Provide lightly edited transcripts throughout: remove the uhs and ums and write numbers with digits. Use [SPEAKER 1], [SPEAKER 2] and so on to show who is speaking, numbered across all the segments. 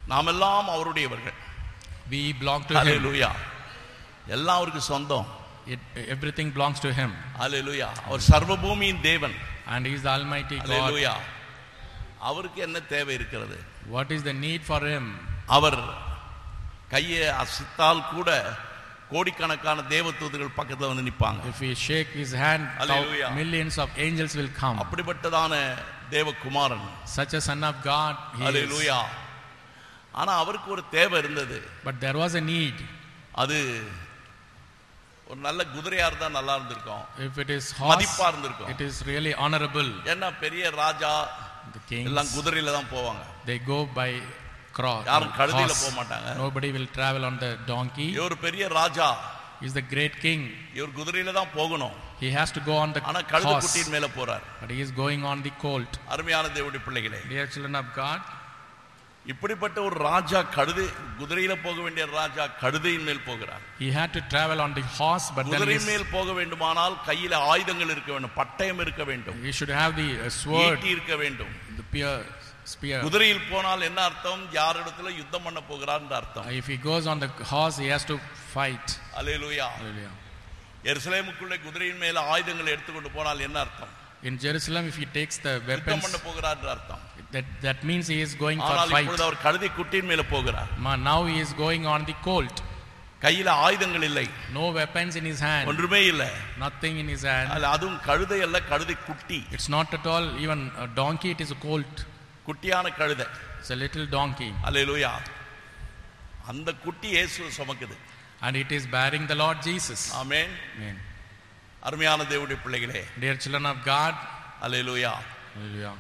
[SPEAKER 1] நாமெல்லாம் அவருடையவர்கள்.
[SPEAKER 2] We belong to him.
[SPEAKER 1] ஹalleluya. எல்லாம் அவருக்கு சொந்தம்.
[SPEAKER 2] Everything belongs to him.
[SPEAKER 1] ஹalleluya. அவர் சர்வ பூமியின் தேவன்.
[SPEAKER 2] And he is the almighty God.
[SPEAKER 1] ஹalleluya. அவருக்கு என்ன தேவை இருக்கிறது?
[SPEAKER 2] What is the need for him?
[SPEAKER 1] அவர் கையை அசைத்தால் கூட கோடிக்கணக்கான தேவதூதர்கள் பக்கத்துல வந்து நிப்பாங்க.
[SPEAKER 2] If we shake his hand, millions of angels will come.
[SPEAKER 1] அப்படிப்பட்டதான தேவகுமாரன்.
[SPEAKER 2] Such a son of God he is.
[SPEAKER 1] ஹalleluya. ஆனா அவருக்கு ஒரு தேவை இருந்தது.
[SPEAKER 2] But there was a need.
[SPEAKER 1] அது ஒரு நல்ல குதிரையா இருந்தா நல்லா இருந்திருக்கும்.
[SPEAKER 2] If it is horse,
[SPEAKER 1] மதிப்பா இருந்திருக்கும்.
[SPEAKER 2] it is really honorable.
[SPEAKER 1] ஏன்னா பெரிய ராஜா
[SPEAKER 2] The kings,
[SPEAKER 1] எல்லாம் குதிரையில தான் போவாங்க.
[SPEAKER 2] they go by cross.
[SPEAKER 1] யாரும் கழுதையில போக மாட்டாங்க.
[SPEAKER 2] Nobody will travel on the donkey.
[SPEAKER 1] இவர் பெரிய ராஜா.
[SPEAKER 2] He is the great king.
[SPEAKER 1] இவர் குதிரையில தான் போகணும்.
[SPEAKER 2] He has to go on the
[SPEAKER 1] ஆனா கழுதை
[SPEAKER 2] horse.
[SPEAKER 1] குட்டியின் மேல போறார்.
[SPEAKER 2] But he is going on the colt.
[SPEAKER 1] அருமையான தேவனுடைய பிள்ளைகளே,
[SPEAKER 2] Dear children of God,
[SPEAKER 1] இப்படிப்பட்ட ஒரு ராஜா கழுதை குதிரையில போக வேண்டிய ராஜா கழுதையின் மேல் போகிறார்.
[SPEAKER 2] he had to travel on the horse, but then
[SPEAKER 1] குதிரையின் மேல் போக வேண்டுமானால் கையில ஆயுதங்கள் இருக்க வேண்டும், பட்டயம் இருக்க வேண்டும்,
[SPEAKER 2] he should have the sword,
[SPEAKER 1] ஈட்டி இருக்க வேண்டும்.
[SPEAKER 2] the spear.
[SPEAKER 1] குதிரையில் போனால் என்ன அர்த்தம்? யாரிடத்துல யுத்தம் பண்ண போகிறார் என்ற அர்த்தம்.
[SPEAKER 2] If he goes on the horse, he has to fight.
[SPEAKER 1] Hallelujah.
[SPEAKER 2] Hallelujah.
[SPEAKER 1] எருசலேமுக்குள்ளே குதிரையின் மேல ஆயுதங்களை எடுத்துக்கொண்டு போனால் என்ன அர்த்தம்?
[SPEAKER 2] In Jerusalem, if he takes the
[SPEAKER 1] யுத்தம்
[SPEAKER 2] weapons,
[SPEAKER 1] பண்ண போகிறார் என்ற அர்த்தம்.
[SPEAKER 2] that means he is going for
[SPEAKER 1] ஆனால்
[SPEAKER 2] fight.
[SPEAKER 1] இப்பொழுது அவர் கழுதை குட்டியின் மேல போகிறார்.
[SPEAKER 2] Now he is going on the colt.
[SPEAKER 1] கையில ஆயுதங்கள் இல்லை,
[SPEAKER 2] No weapons in his hand.
[SPEAKER 1] ஒன்றுமே இல்லை.
[SPEAKER 2] Nothing in his hand.
[SPEAKER 1] அதுவும் கழுதை அல்ல, கழுதை குட்டி.
[SPEAKER 2] It's not at all even a donkey, it is a colt.
[SPEAKER 1] குட்டியான கழுதை.
[SPEAKER 2] It's a little donkey.
[SPEAKER 1] அல்லேலூயா. அந்த குட்டி இயேசுவை சுமக்குது.
[SPEAKER 2] And it is bearing the Lord Jesus.
[SPEAKER 1] Amen.
[SPEAKER 2] Amen.
[SPEAKER 1] அருமையான தேவனுடைய பிள்ளைகளே,
[SPEAKER 2] Dear children of God,
[SPEAKER 1] hallelujah.
[SPEAKER 2] hallelujah.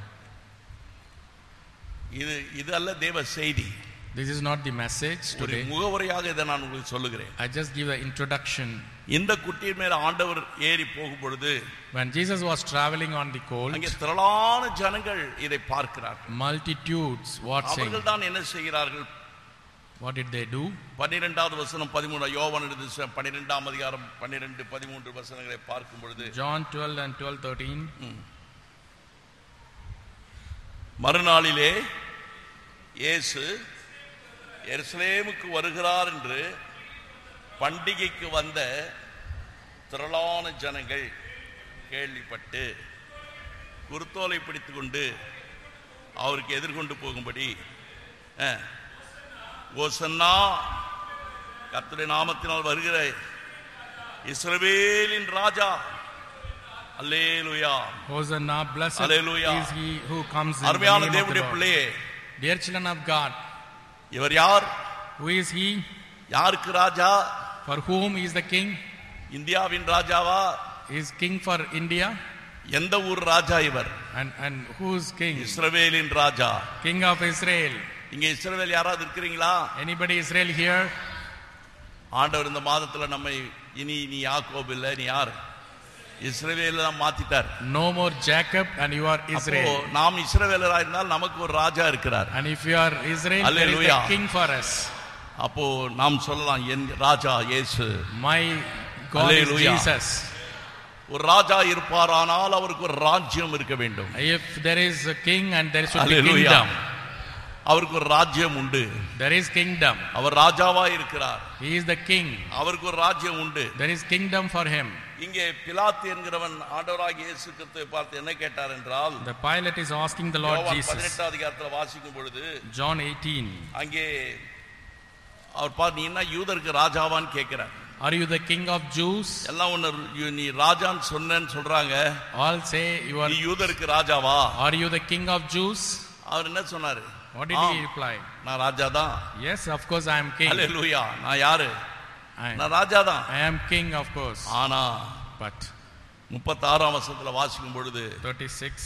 [SPEAKER 1] இது அல்ல தேவ செய்தி.
[SPEAKER 2] This is not the message
[SPEAKER 1] ஒரு
[SPEAKER 2] today.
[SPEAKER 1] முகவரியாக இதை நான் உங்களுக்கு சொல்லுகிறேன்.
[SPEAKER 2] I just give the introduction.
[SPEAKER 1] இந்த குட்டியின் மேல ஆண்டவர் ஏறி போகும் பொழுது,
[SPEAKER 2] When Jesus was traveling on the colt,
[SPEAKER 1] அங்கே திரளான ஜனங்கள் இதை பார்க்கிறார்கள்.
[SPEAKER 2] multitudes watching.
[SPEAKER 1] அவர்கள் தான் என்ன செய்கிறார்கள்?
[SPEAKER 2] What did they do?
[SPEAKER 1] 12வது வசனம் 13 யோவான் எழுதின 12ஆம் அதிகாரம் 12 13 வசனங்களை பார்க்கும் பொழுது,
[SPEAKER 2] John 12 and 12:13.
[SPEAKER 1] மறுநாளிலே இயேசு எருசலேமுக்கு வருகிறார் என்று பண்டிகைக்கு வந்த திரளான ஜனங்கள் கேள்விப்பட்டு குருத்தோலை பிடித்து கொண்டு அவருக்கு எதிர்கொண்டு போகும்படி, ஓசன்னா கர்த்தருடைய நாமத்தினால் வருகிற இஸ்ரவேலின் ராஜா, அல்லேலூயா,
[SPEAKER 2] Hosanna, blessed
[SPEAKER 1] Hallelujah.
[SPEAKER 2] is he who comes in the
[SPEAKER 1] அருமையான
[SPEAKER 2] name of the
[SPEAKER 1] தேவனுடைய
[SPEAKER 2] Lord.
[SPEAKER 1] பிள்ளையே,
[SPEAKER 2] Dear children of God,
[SPEAKER 1] இவர் யார்?
[SPEAKER 2] who is he?
[SPEAKER 1] யாருக்கு ராஜா?
[SPEAKER 2] For whom is the king?
[SPEAKER 1] இந்தியாவின் ராஜாவா?
[SPEAKER 2] Is king for India?
[SPEAKER 1] எந்த ஊர் ராஜா இவர்?
[SPEAKER 2] And who's king?
[SPEAKER 1] இஸ்ரவேலின் ராஜா.
[SPEAKER 2] King of Israel.
[SPEAKER 1] இங்க இஸ்ரவேல் யாராவது இருக்கிறீங்களா?
[SPEAKER 2] Anybody Israel here?
[SPEAKER 1] ஆண்டவர் இந்த மாதத்துல நம்மை இனி நீ யாக்கோபு இல்ல, நீ யார்? இஸ்ரவேல தான் மாத்திட்டார்.
[SPEAKER 2] No more Jacob and you are Israel.
[SPEAKER 1] அப்போ நாம் இஸ்ரவேலரா இருந்தால் நமக்கு ஒரு ராஜா இருக்கிறார்.
[SPEAKER 2] And if you are Israel, there is
[SPEAKER 1] Hallelujah.
[SPEAKER 2] a king for us.
[SPEAKER 1] அப்போ நாம் சொல்லலாம், என் ராஜா இயேசு.
[SPEAKER 2] My God
[SPEAKER 1] Hallelujah.
[SPEAKER 2] is Jesus.
[SPEAKER 1] ஒரு ராஜா இருப்பாரானால் அவருக்கு ஒரு ராஜ்யம் இருக்க வேண்டும்.
[SPEAKER 2] If there is a king and there should be
[SPEAKER 1] Hallelujah.
[SPEAKER 2] kingdom.
[SPEAKER 1] அவருக்கு ஒரு ராஜ்யம் உண்டு.
[SPEAKER 2] There is kingdom.
[SPEAKER 1] அவர் ராஜாவா இருக்கிறார்.
[SPEAKER 2] He is the king.
[SPEAKER 1] அவருக்கு ஒரு ராஜ்யம் உண்டு.
[SPEAKER 2] There is kingdom for him.
[SPEAKER 1] இங்கே பிலாத்து என்கிறவன் ஆண்டவராகிய இயேசு கிறிஸ்துவை பார்த்து என்ன கேட்டார் என்றால்,
[SPEAKER 2] The Pilate is asking the Lord Jesus.
[SPEAKER 1] 18 அதிகாரத்தில் வாசிக்கும் பொழுது,
[SPEAKER 2] John 18.
[SPEAKER 1] அங்கே அவர் பார்த்து, நீ என்ன யூதருக்கு ராஜாவான்னு கேட்கிறார்.
[SPEAKER 2] Are you the king of Jews?
[SPEAKER 1] எல்லாம் ஒன்னு, நீ ராஜான்னு சொன்னேன்னு சொல்றாங்க.
[SPEAKER 2] All say you are.
[SPEAKER 1] நீ யூதருக்கு ராஜாவா?
[SPEAKER 2] Are you the king of Jews?
[SPEAKER 1] அவர் என்ன சொன்னாரு?
[SPEAKER 2] What did he reply?
[SPEAKER 1] நான் ராஜா தான்.
[SPEAKER 2] Yes, of course I am king.
[SPEAKER 1] ஹல்லேலூயா. நான் யாரு?
[SPEAKER 2] I
[SPEAKER 1] நான் ராஜா தான்.
[SPEAKER 2] am king, of course.
[SPEAKER 1] ஆனா
[SPEAKER 2] But
[SPEAKER 1] 36ஆம் வசனத்துல வாசிக்கும் பொழுது,
[SPEAKER 2] 36.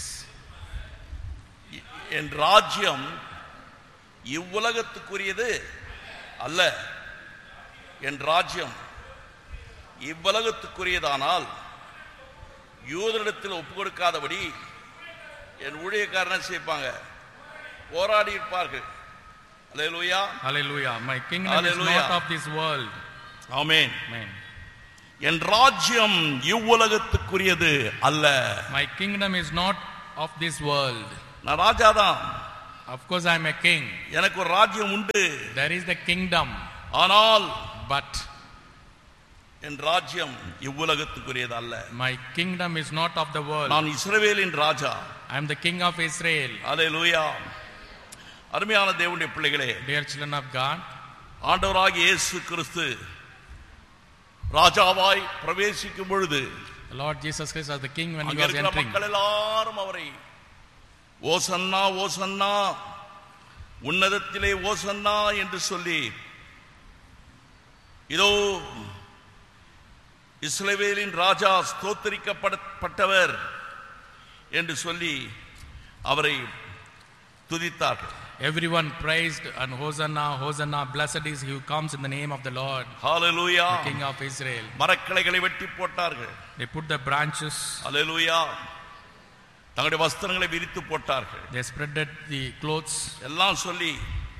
[SPEAKER 1] என் ராஜ்யம் இவ்வுலகத்துக்குரியது அல்ல. என் ராஜ்யம் இவ்வுலகத்துக்குரியதானால் யூதரிடத்தில் ஒப்பு கொடுக்காதபடி என் ஊழியக்காரனை செய்ப்பாங்க, போராடி இருப்பார்கள். அல்லேலூயா.
[SPEAKER 2] Hallelujah. My kingdom
[SPEAKER 1] Hallelujah.
[SPEAKER 2] is not of this world.
[SPEAKER 1] Amen.
[SPEAKER 2] Amen.
[SPEAKER 1] என் ராஜ்யம் இவ்வுலகத்துக்குரியது அல்ல.
[SPEAKER 2] My kingdom is not of this world.
[SPEAKER 1] நான் ராஜா தான்.
[SPEAKER 2] Of course I am a king.
[SPEAKER 1] எனக்கு ஒரு ராஜ்யம் உண்டு.
[SPEAKER 2] There is the kingdom.
[SPEAKER 1] ஆனால்
[SPEAKER 2] But
[SPEAKER 1] என் ராஜ்யம் இவ்வுலகத்துக்குரியது அல்ல.
[SPEAKER 2] My kingdom is not of the world.
[SPEAKER 1] நான் இஸ்ரவேலின் ராஜா.
[SPEAKER 2] I am the king of Israel.
[SPEAKER 1] அல்லேலூயா. அருமையான தேவனுடைய பிள்ளைகளே,
[SPEAKER 2] Dear children of God,
[SPEAKER 1] ஆண்டவராகிய இயேசு கிறிஸ்து ராஜாவாய் பிரவேசிக்கும் பொழுது,
[SPEAKER 2] the Lord Jesus Christ as the king when he
[SPEAKER 1] அங்க
[SPEAKER 2] was
[SPEAKER 1] இருக்கிற
[SPEAKER 2] entering,
[SPEAKER 1] மக்கள் எல்லாரும் அவரை ஓசன்னா ஓசன்னா, உன்னதத்திலே ஓசன்னா என்று சொல்லி, இதோ இஸ்ரவேலின் ராஜா ஸ்தோத்திரிக்கப்பட்டவர் என்று சொல்லி அவரை துதித்தார்கள்.
[SPEAKER 2] everyone praised and Hosanna, Hosanna, blessed is he who comes in the name of the Lord.
[SPEAKER 1] Hallelujah.
[SPEAKER 2] The king of Israel.
[SPEAKER 1] மரக்கிளைகளை வெட்டி போட்டார்கள்.
[SPEAKER 2] They put the branches.
[SPEAKER 1] Hallelujah. தங்களுடைய வஸ்திரங்களை விரித்து போட்டார்கள்.
[SPEAKER 2] They spreaded the clothes.
[SPEAKER 1] எல்லாம் சொல்லி,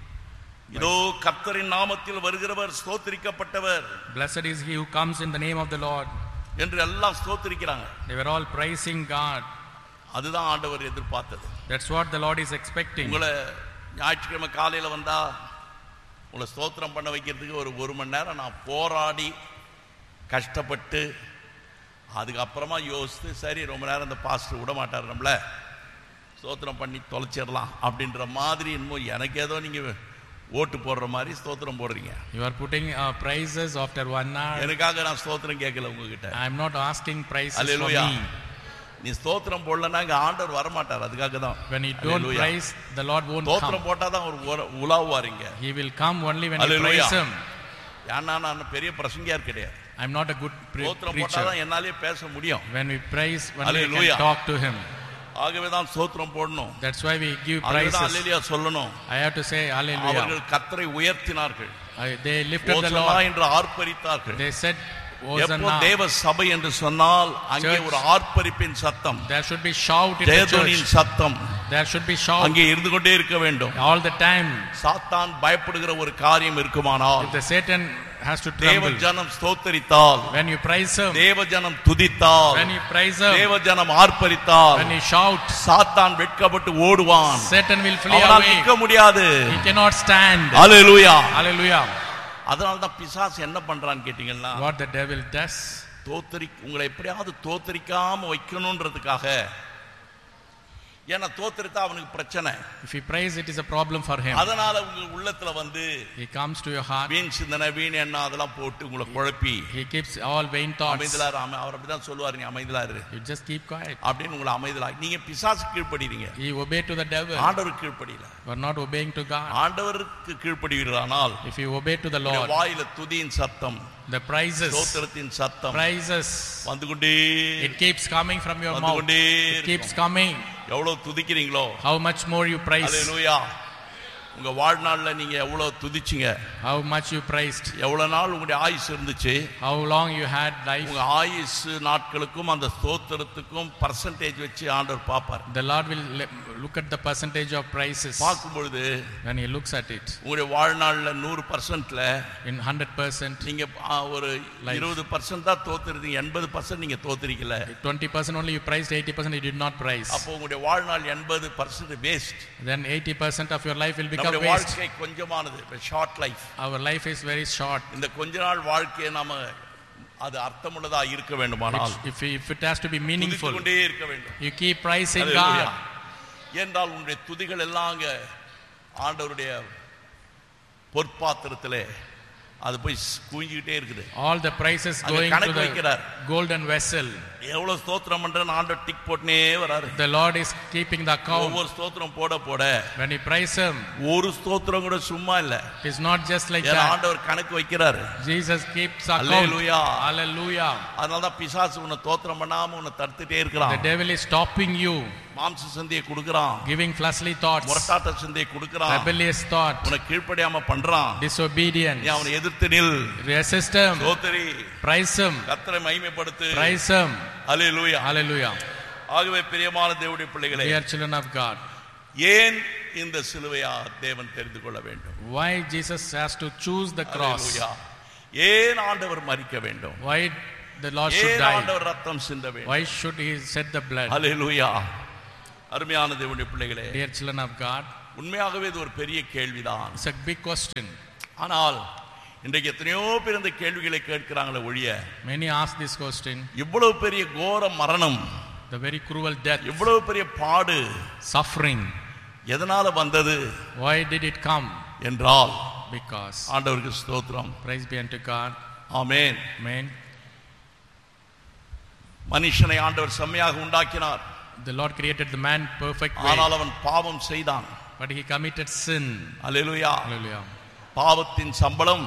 [SPEAKER 1] இதோ கர்த்தரின் நாமத்தில் வருகிறவர் ஸ்தோத்திரிக்கப்பட்டவர்,
[SPEAKER 2] blessed is he who comes in the name of the Lord,
[SPEAKER 1] என்று எல்லாம் ஸ்தோத்திரிக்கிறாங்க.
[SPEAKER 2] They were all praising God.
[SPEAKER 1] அதுதான் ஆண்டவர் எதிர்பார்த்தது.
[SPEAKER 2] That's what the Lord is expecting.
[SPEAKER 1] உங்களை ஞாயிற்றுக்கிழமை காலையில வந்தா உங்களை ஸ்தோத்திரம் பண்ண வைக்கிறதுக்கு ஒரு மணி நேரம் நான் போராடி கஷ்டப்பட்டு அதுக்கப்புறமா யோசித்து, சரி ரொம்ப நேரம் இந்த பாஸ்டர் விட மாட்டார் நம்மள ஸ்தோத்திரம் பண்ணி தொலைச்சிடலாம் அப்படின்ற மாதிரி, இன்னும் எனக்கு ஏதோ நீங்க ஓட்டு போடுற மாதிரி ஸ்தோத்திரம் போடுறீங்க.
[SPEAKER 2] You are putting praises after 1 hour.
[SPEAKER 1] எனக்காக நான் ஸ்தோத்திரம் கேட்கல உங்ககிட்ட.
[SPEAKER 2] I am not asking praises for me.
[SPEAKER 1] நீ ஸ்தோத்திரம் போடலன்னா இங்க ஆண்டவர் வர மாட்டார். அதுக்காக தான்.
[SPEAKER 2] When you don't praise, the Lord won't come.
[SPEAKER 1] ஸ்தோத்திரம் போட்டா தான் ஒரு உலாவுவாருங்க.
[SPEAKER 2] He will come only when you praise him.
[SPEAKER 1] ஏன்னா நான் பெரிய பிரசங்கியார் கிடையாது.
[SPEAKER 2] I am not a good preacher.
[SPEAKER 1] ஸ்தோத்திரம் போட்டா தான் என்னாலே பேச முடியும்.
[SPEAKER 2] When we praise, when we can talk to him.
[SPEAKER 1] ஆகவே தான் ஸ்தோத்திரம் போடணும்.
[SPEAKER 2] That's why we give praises.
[SPEAKER 1] ஹalleluya சொல்லணும்.
[SPEAKER 2] I have to say hallelujah.
[SPEAKER 1] அவர்கள் கர்த்தரை உயர்த்தினார்கள்.
[SPEAKER 2] They lifted the Lord.
[SPEAKER 1] ஓசன்னா என்று ஆர்ப்பரித்தார்கள்.
[SPEAKER 2] They said
[SPEAKER 1] எப்போ தேவ சபை என்று சொன்னால் அங்கே ஒரு ஆர்ப்பரிப்பின் சத்தம்,
[SPEAKER 2] there should be shout in the church,
[SPEAKER 1] சத்தம்,
[SPEAKER 2] there should be shout,
[SPEAKER 1] அங்கே இருந்து கொண்டே இருக்க வேண்டும்
[SPEAKER 2] all the time.
[SPEAKER 1] சாத்தான் பயப்படுகிற ஒரு காரியம் இருக்குமானால்,
[SPEAKER 2] if the Satan has to tremble,
[SPEAKER 1] தேவ ஜனம் ஸ்தோத்திரித்தால்,
[SPEAKER 2] when you praise him,
[SPEAKER 1] தேவ ஜனம் துதித்தால்,
[SPEAKER 2] when you praise him,
[SPEAKER 1] தேவ ஜனம் ஆர்ப்பரித்தால்,
[SPEAKER 2] when you shout,
[SPEAKER 1] சாத்தான் வெட்கப்பட்டு ஓடுவான்.
[SPEAKER 2] Satan will flee away.
[SPEAKER 1] அவனால் நிற்க முடியாது.
[SPEAKER 2] He cannot stand.
[SPEAKER 1] Hallelujah.
[SPEAKER 2] Hallelujah.
[SPEAKER 1] அதனால தான் பிசாசு என்ன பண்றான்னு கேட்டீங்கன்னா,
[SPEAKER 2] what the devil does,
[SPEAKER 1] உங்களை எப்படியாவது தோத்தரிக்காம வைக்கணும்ன்றதுக்காக. ஏன்னா தோத்தரித்தா அவனுக்கு பிரச்சனை.
[SPEAKER 2] if he prays, it is a problem for him.
[SPEAKER 1] அதனால உங்க உள்ளத்துல வந்து
[SPEAKER 2] he comes to your heart,
[SPEAKER 1] வீண் சிந்தனை வீண் எண்ணம் அதெல்லாம் போட்டு உங்களை குழப்பி,
[SPEAKER 2] he keeps all vain thoughts.
[SPEAKER 1] அமைதலாரு, அவர் அப்படிதான் சொல்லுவாரு, நீ அமைதலாரு,
[SPEAKER 2] you just keep quiet.
[SPEAKER 1] அப்படின்னு உங்களை அமைதலா. நீங்க பிசாசு கீழ்ப்படிறீங்க.
[SPEAKER 2] you obey to the devil.
[SPEAKER 1] ஆண்டவருக்கு கீழ்ப்படியல.
[SPEAKER 2] you are not obeying to God.
[SPEAKER 1] ஆண்டவருக்கு கீழ்ப்படிவீர்களானால்,
[SPEAKER 2] if you obey to the Lord,
[SPEAKER 1] வாயில துதியின் சத்தம்,
[SPEAKER 2] the praises,
[SPEAKER 1] ஸ்தோத்திரத்தின் சத்தம்,
[SPEAKER 2] praises,
[SPEAKER 1] வந்து கொண்டே,
[SPEAKER 2] it keeps coming from your mouth. It keeps coming.
[SPEAKER 1] எவ்வளவு துதிக்கிறீங்களோ,
[SPEAKER 2] how much more you praise.
[SPEAKER 1] ஹalleluya. உங்க வாழ்நாள்ல நீங்க எவ்வளவு துதிச்சீங்க,
[SPEAKER 2] how much you praised,
[SPEAKER 1] எவ்வளவு நாள் உங்களுடைய ஆயுசு இருந்துச்சு,
[SPEAKER 2] how long you had life.
[SPEAKER 1] உங்க ஆயுசு நாட்களுக்கும் அந்த ஸ்தோத்திரத்துக்கும் பர்சன்டேஜ் வச்சு ஆண்டவர் பாப்பார்.
[SPEAKER 2] the Lord will look at the percentage of praises.
[SPEAKER 1] பார்க்கும் பொழுது,
[SPEAKER 2] when he looks at it,
[SPEAKER 1] உங்களுடைய வாழ்நாள்ல 100%ல
[SPEAKER 2] in 100%,
[SPEAKER 1] நீங்க ஒரு 20% தான் தோத்துறீங்க, 80% நீங்க தோத்துறீங்கல.
[SPEAKER 2] 20% only you praised, 80% you did not praise.
[SPEAKER 1] அப்போ உங்களுடைய வாழ்நாள் 80% waste.
[SPEAKER 2] then 80% of your life will become
[SPEAKER 1] நம்முடைய
[SPEAKER 2] waste.
[SPEAKER 1] வாழ்க்கை கொஞ்சமானது, short life.
[SPEAKER 2] our life is very short.
[SPEAKER 1] இந்த கொஞ்ச நாள் வாழ்க்கையை நாம அது அர்த்தமுள்ளதா இருக்க வேண்டுமானால்,
[SPEAKER 2] if it has to be meaningful,
[SPEAKER 1] கொண்டே இருக்க வேண்டும்.
[SPEAKER 2] you keep praising God.
[SPEAKER 1] என்றால் உன்னுடைய துதிகள் எல்லாம் ஆண்டவருடைய பொற்பாத்திரத்திலே அது போய் குவிஞ்சிட்டே இருக்குது.
[SPEAKER 2] all the praises going to the golden vessel.
[SPEAKER 1] எவ்வளவு ஸ்தோத்திரம் பண்றேன்னு ஆண்டவர் டிக் போட்டுனே வராரு.
[SPEAKER 2] the Lord is keeping the account.
[SPEAKER 1] ஒவ்வொரு ஸ்தோத்திரம் போட போட,
[SPEAKER 2] when you praise him,
[SPEAKER 1] ஒரு ஸ்தோத்திரம் கூட சும்மா இல்ல.
[SPEAKER 2] it is not just like that.
[SPEAKER 1] ஆண்டவர் கணக்கு வைக்கிறாரு.
[SPEAKER 2] Jesus keeps account.
[SPEAKER 1] ஹalleluya.
[SPEAKER 2] hallelujah.
[SPEAKER 1] அதனால தான் பிசாசு உன்னை ஸ்தோத்திரம் பண்ணாம உன்னை தடுத்துட்டே இருக்கிறான்.
[SPEAKER 2] the devil is stopping you,
[SPEAKER 1] மாம்ச சிந்தையை கொடுக்கறான்,
[SPEAKER 2] giving fleshly thoughts,
[SPEAKER 1] முரட்டாட்ட சிந்தையை கொடுக்கறான்,
[SPEAKER 2] rebellious thought,
[SPEAKER 1] உன்னை கீழ்ப்படியாம பண்றான்,
[SPEAKER 2] disobedience.
[SPEAKER 1] நீ அவனை எதிர்த்து நில்,
[SPEAKER 2] resist him,
[SPEAKER 1] ஸ்தோத்திரி,
[SPEAKER 2] praise him,
[SPEAKER 1] கர்த்தரை மகிமைப்படுத்து,
[SPEAKER 2] praise him.
[SPEAKER 1] ஹalleluya.
[SPEAKER 2] hallelujah.
[SPEAKER 1] ஆகவே பிரியமான தேவனுடைய பிள்ளைகளே,
[SPEAKER 2] dear children of God,
[SPEAKER 1] ஏன் இந்த சிலுவையை தேவன் தெரிந்து கொள்ள வேண்டும்?
[SPEAKER 2] why Jesus has to choose the cross?
[SPEAKER 1] ஹalleluya. ஏன் ஆண்டவர் மரிக்க வேண்டும்?
[SPEAKER 2] why the Lord should
[SPEAKER 1] ஏன்
[SPEAKER 2] die?
[SPEAKER 1] ஆண்டவர் ரத்தம் சிந்த வேண்டும்?
[SPEAKER 2] why should he shed the blood?
[SPEAKER 1] ஹalleluya. அருமையான தேவனுடைய பிள்ளைகளே,
[SPEAKER 2] dear children of God,
[SPEAKER 1] உண்மையாகவே இது ஒரு பெரிய கேள்விதான்.
[SPEAKER 2] It's a big question.
[SPEAKER 1] ஆனால் இன்றைக்கு எத்தனையோ பேர் இந்த கேள்விகளை கேட்கிறாங்களே ஒழிய,
[SPEAKER 2] Many ask this question.
[SPEAKER 1] இவ்வளவு பெரிய கோர மரணம்,
[SPEAKER 2] The very cruel death,
[SPEAKER 1] இவ்வளவு பெரிய பாடு,
[SPEAKER 2] suffering,
[SPEAKER 1] எதனால வந்தது
[SPEAKER 2] why did it come?
[SPEAKER 1] என்றால்
[SPEAKER 2] Because.
[SPEAKER 1] ஆண்டவருக்கு ஸ்தோத்திரம்.
[SPEAKER 2] Praise be unto God.
[SPEAKER 1] Amen.
[SPEAKER 2] Amen.
[SPEAKER 1] மனுஷனை ஆண்டவர் செம்மையாக உண்டாக்கினார்.
[SPEAKER 2] The Lord created the man perfect way,
[SPEAKER 1] ஆனால் அவன் பாவம் செய்தான்.
[SPEAKER 2] but he committed sin.
[SPEAKER 1] Hallelujah.
[SPEAKER 2] Hallelujah.
[SPEAKER 1] பாவத்தின் சம்பளம்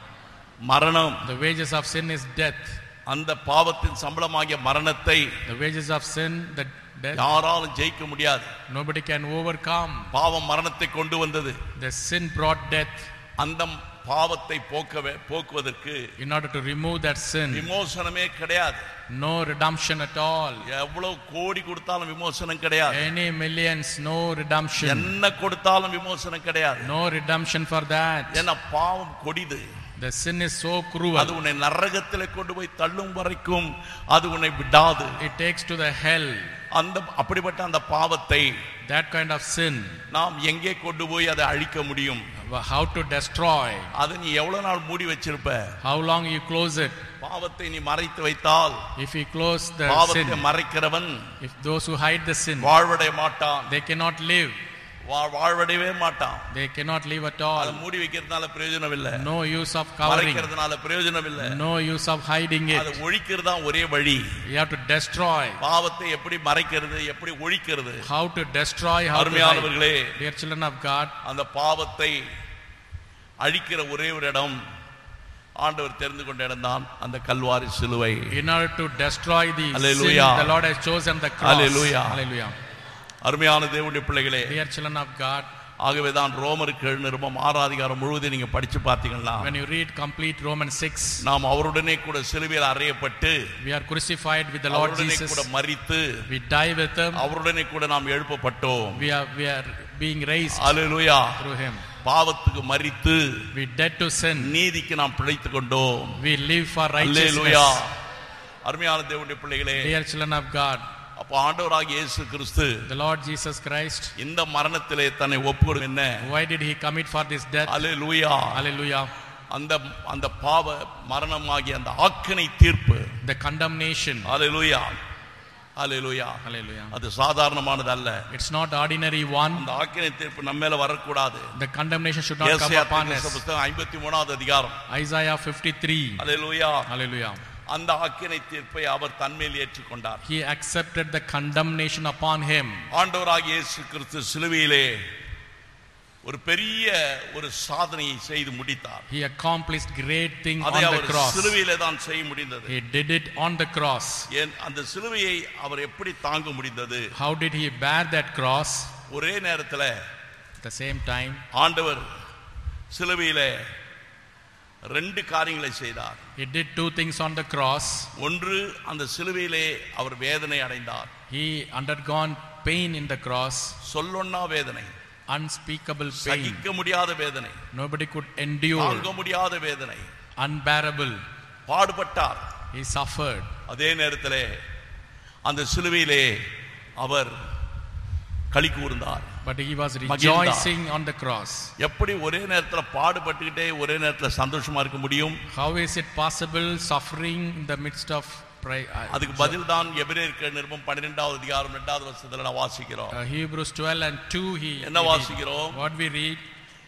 [SPEAKER 1] மரணம்.
[SPEAKER 2] The wages of sin is death.
[SPEAKER 1] அந்த பாவத்தின் சம்பளமாகிய மரணத்தை
[SPEAKER 2] The wages of sin, the death,
[SPEAKER 1] யாராலும் ஜெயிக்க முடியாது.
[SPEAKER 2] nobody can overcome.
[SPEAKER 1] பாவம் மரணத்தை கொண்டு வந்தது.
[SPEAKER 2] The sin brought death.
[SPEAKER 1] அந்த பாவத்தை போக்குவதற்கு
[SPEAKER 2] In order to remove that sin,
[SPEAKER 1] விமோசனமே கிடையாது.
[SPEAKER 2] no redemption at all.
[SPEAKER 1] எவ்வளவு கோடி கொடுத்தாலும் விமோசனம் கிடையாது.
[SPEAKER 2] Any millions, no redemption.
[SPEAKER 1] என்ன கொடுத்தாலும் விமோசனம் கிடையாது.
[SPEAKER 2] No redemption for that.
[SPEAKER 1] ஏன்னா பாவம் கொடிது.
[SPEAKER 2] The sin is so cruel.
[SPEAKER 1] அது உன்னை நரகத்திலே கொண்டு போய் தள்ளும் வரைக்கும் அது உன்னை விடாது.
[SPEAKER 2] It takes to the hell.
[SPEAKER 1] அப்படிப்பட்ட அந்த பாவத்தை,
[SPEAKER 2] That kind of sin,
[SPEAKER 1] நாம் எங்கே கொண்டு போய் அதை அழிக்க முடியும்?
[SPEAKER 2] how to destroy?
[SPEAKER 1] அதை நீ எவ்வளவு நாள் மூடி வச்சிருப்ப?
[SPEAKER 2] How long you close it?
[SPEAKER 1] பாவத்தை நீ மறைத்து வைத்தால்,
[SPEAKER 2] If you close the
[SPEAKER 1] பாவத்தை
[SPEAKER 2] sin,
[SPEAKER 1] மறைக்கிறவன்
[SPEAKER 2] if those who hide the sin,
[SPEAKER 1] வாழ்வடைய மாட்டான்.
[SPEAKER 2] they cannot live.
[SPEAKER 1] வாழ்வடையவே மாட்டான்.
[SPEAKER 2] They cannot live at
[SPEAKER 1] அதை
[SPEAKER 2] all.
[SPEAKER 1] மூடி வைக்கிறதுனால பிரயோஜனம் இல்லை.
[SPEAKER 2] No use of covering.
[SPEAKER 1] மறைக்கிறதுனால பிரயோஜனம் இல்லை.
[SPEAKER 2] No use of hiding
[SPEAKER 1] அதை
[SPEAKER 2] it.
[SPEAKER 1] ஒழிக்கிறது தான் ஒரே வழி.
[SPEAKER 2] You have to destroy.
[SPEAKER 1] பாவத்தை எப்படி மறைக்கிறது, எப்படி ஒழிக்கிறது?
[SPEAKER 2] How to destroy, how to hide.
[SPEAKER 1] அருமையானவர்களே,
[SPEAKER 2] Dear children of God,
[SPEAKER 1] அந்த பாவத்தை அழிக்கிற ஒரே ஒரு இடம் ஆண்டவர் தெரிந்து கொண்ட இடம்தான் அந்த கல்வாரி சிலுவை.
[SPEAKER 2] in order to destroy the sin,
[SPEAKER 1] Hallelujah.
[SPEAKER 2] the Lord has chosen the cross.
[SPEAKER 1] Hallelujah.
[SPEAKER 2] Hallelujah.
[SPEAKER 1] அருமையான தேவனுடைய பிள்ளைகளே,
[SPEAKER 2] Dear children of God,
[SPEAKER 1] ஆகவே தான் ரோமருக்கு எழுநிருபம் 6 அதிகாரம் முழுவதும் நீங்க படிச்சு பார்த்தீங்கன்னா,
[SPEAKER 2] when you read complete Romans 6,
[SPEAKER 1] நாம் அவருடனே கூட சிலுவையில் அறையப்பட்டு,
[SPEAKER 2] we are crucified with the Lord
[SPEAKER 1] அவருடனே
[SPEAKER 2] Jesus.
[SPEAKER 1] கூட மரித்து,
[SPEAKER 2] We die with him.
[SPEAKER 1] அவருடனே கூட நாம் எழுப்பப்பட்டோம்.
[SPEAKER 2] We are being raised
[SPEAKER 1] hallelujah.
[SPEAKER 2] through him.
[SPEAKER 1] பாவத்துக்கு மரித்து,
[SPEAKER 2] We dead to sin.
[SPEAKER 1] நீதிக்கு நாம் பிழைத்துக் கொண்டோம்.
[SPEAKER 2] We live for
[SPEAKER 1] hallelujah.
[SPEAKER 2] righteousness.
[SPEAKER 1] அருமையான தேவனுடைய பிள்ளைகளே,
[SPEAKER 2] Dear children of God,
[SPEAKER 1] அப்ப ஆண்டவராகிய இயேசு கிறிஸ்து
[SPEAKER 2] the Lord Jesus Christ,
[SPEAKER 1] இந்த மரணத்திலே தன்னை ஒப்புக்கொடுக்க என்ன?
[SPEAKER 2] why did he commit for this death?
[SPEAKER 1] Hallelujah.
[SPEAKER 2] Hallelujah.
[SPEAKER 1] அந்த பாவ மரணமாகிய அந்த ஆக்கினை தீர்ப்பு,
[SPEAKER 2] The condemnation.
[SPEAKER 1] Hallelujah, hallelujah,
[SPEAKER 2] Hallelujah.
[SPEAKER 1] அது சாதாரணமானது அல்ல.
[SPEAKER 2] It's not ordinary one.
[SPEAKER 1] அந்த ஆக்கினை தீர்ப்பு நம்ம மேல வரக்கூடாது.
[SPEAKER 2] The condemnation should not come
[SPEAKER 1] ஏசாயா
[SPEAKER 2] upon us.
[SPEAKER 1] புத்தகம் 53வது அதிகாரம்,
[SPEAKER 2] Isaiah 53.
[SPEAKER 1] அல்லேலூயா.
[SPEAKER 2] Hallelujah.
[SPEAKER 1] அந்த ஆக்கினை தீர்ப்பை அவர் தன்மேல் ஏற்றுக்கொண்டார்.
[SPEAKER 2] He accepted the condemnation upon him.
[SPEAKER 1] ஆண்டவராகிய இயேசு கிறிஸ்து சிலுவையிலே ஒரு பெரிய ஒரு சாதனையை செய்து முடித்தார்.
[SPEAKER 2] He accomplished great thing on
[SPEAKER 1] அதை
[SPEAKER 2] the
[SPEAKER 1] அவர்
[SPEAKER 2] cross.
[SPEAKER 1] சிலுவையிலே தான் செய்ய முடிந்தது.
[SPEAKER 2] He did it on the cross.
[SPEAKER 1] அந்த சிலுவையை அவர் எப்படி தாங்க முடிந்தது?
[SPEAKER 2] How did he bear that cross?
[SPEAKER 1] ஒரே நேரத்தில்
[SPEAKER 2] At the same time,
[SPEAKER 1] ஆண்டவர் சிலுவையிலே 2 காரியங்களை செய்தார்.
[SPEAKER 2] he did 2 things on the cross.
[SPEAKER 1] ஒன்று, அந்த சிலுவையிலே அவர் வேதனை அடைந்தார்.
[SPEAKER 2] He undergone pain in the cross,
[SPEAKER 1] சொல்லொன்னா வேதனை,
[SPEAKER 2] unspeakable pain.
[SPEAKER 1] சகிக்க முடியாத வேதனை,
[SPEAKER 2] Nobody could endure,
[SPEAKER 1] தாங்க முடியாத வேதனை,
[SPEAKER 2] unbearable.
[SPEAKER 1] பாடுபட்டார்.
[SPEAKER 2] He suffered.
[SPEAKER 1] அதே நேரத்திலே அந்த சிலுவையிலே அவர் களி கூர்ந்தார்.
[SPEAKER 2] But he was rejoicing on the cross.
[SPEAKER 1] எப்படி ஒரே நேரத்தில் பாடுபட்டுக்கிட்டே ஒரே நேரத்தில் சந்தோஷமா இருக்க முடியும்?
[SPEAKER 2] How is it possible suffering in the midst of
[SPEAKER 1] அதுக்கு பதில் தான் எபிரேயர் நிருபம் 12வது அதிகாரம் 2வது வசனத்துல நான் வாசிக்கிறோம்.
[SPEAKER 2] Hebrews 12 and 2
[SPEAKER 1] என்ன வாசிக்கிறோம்?
[SPEAKER 2] What we read?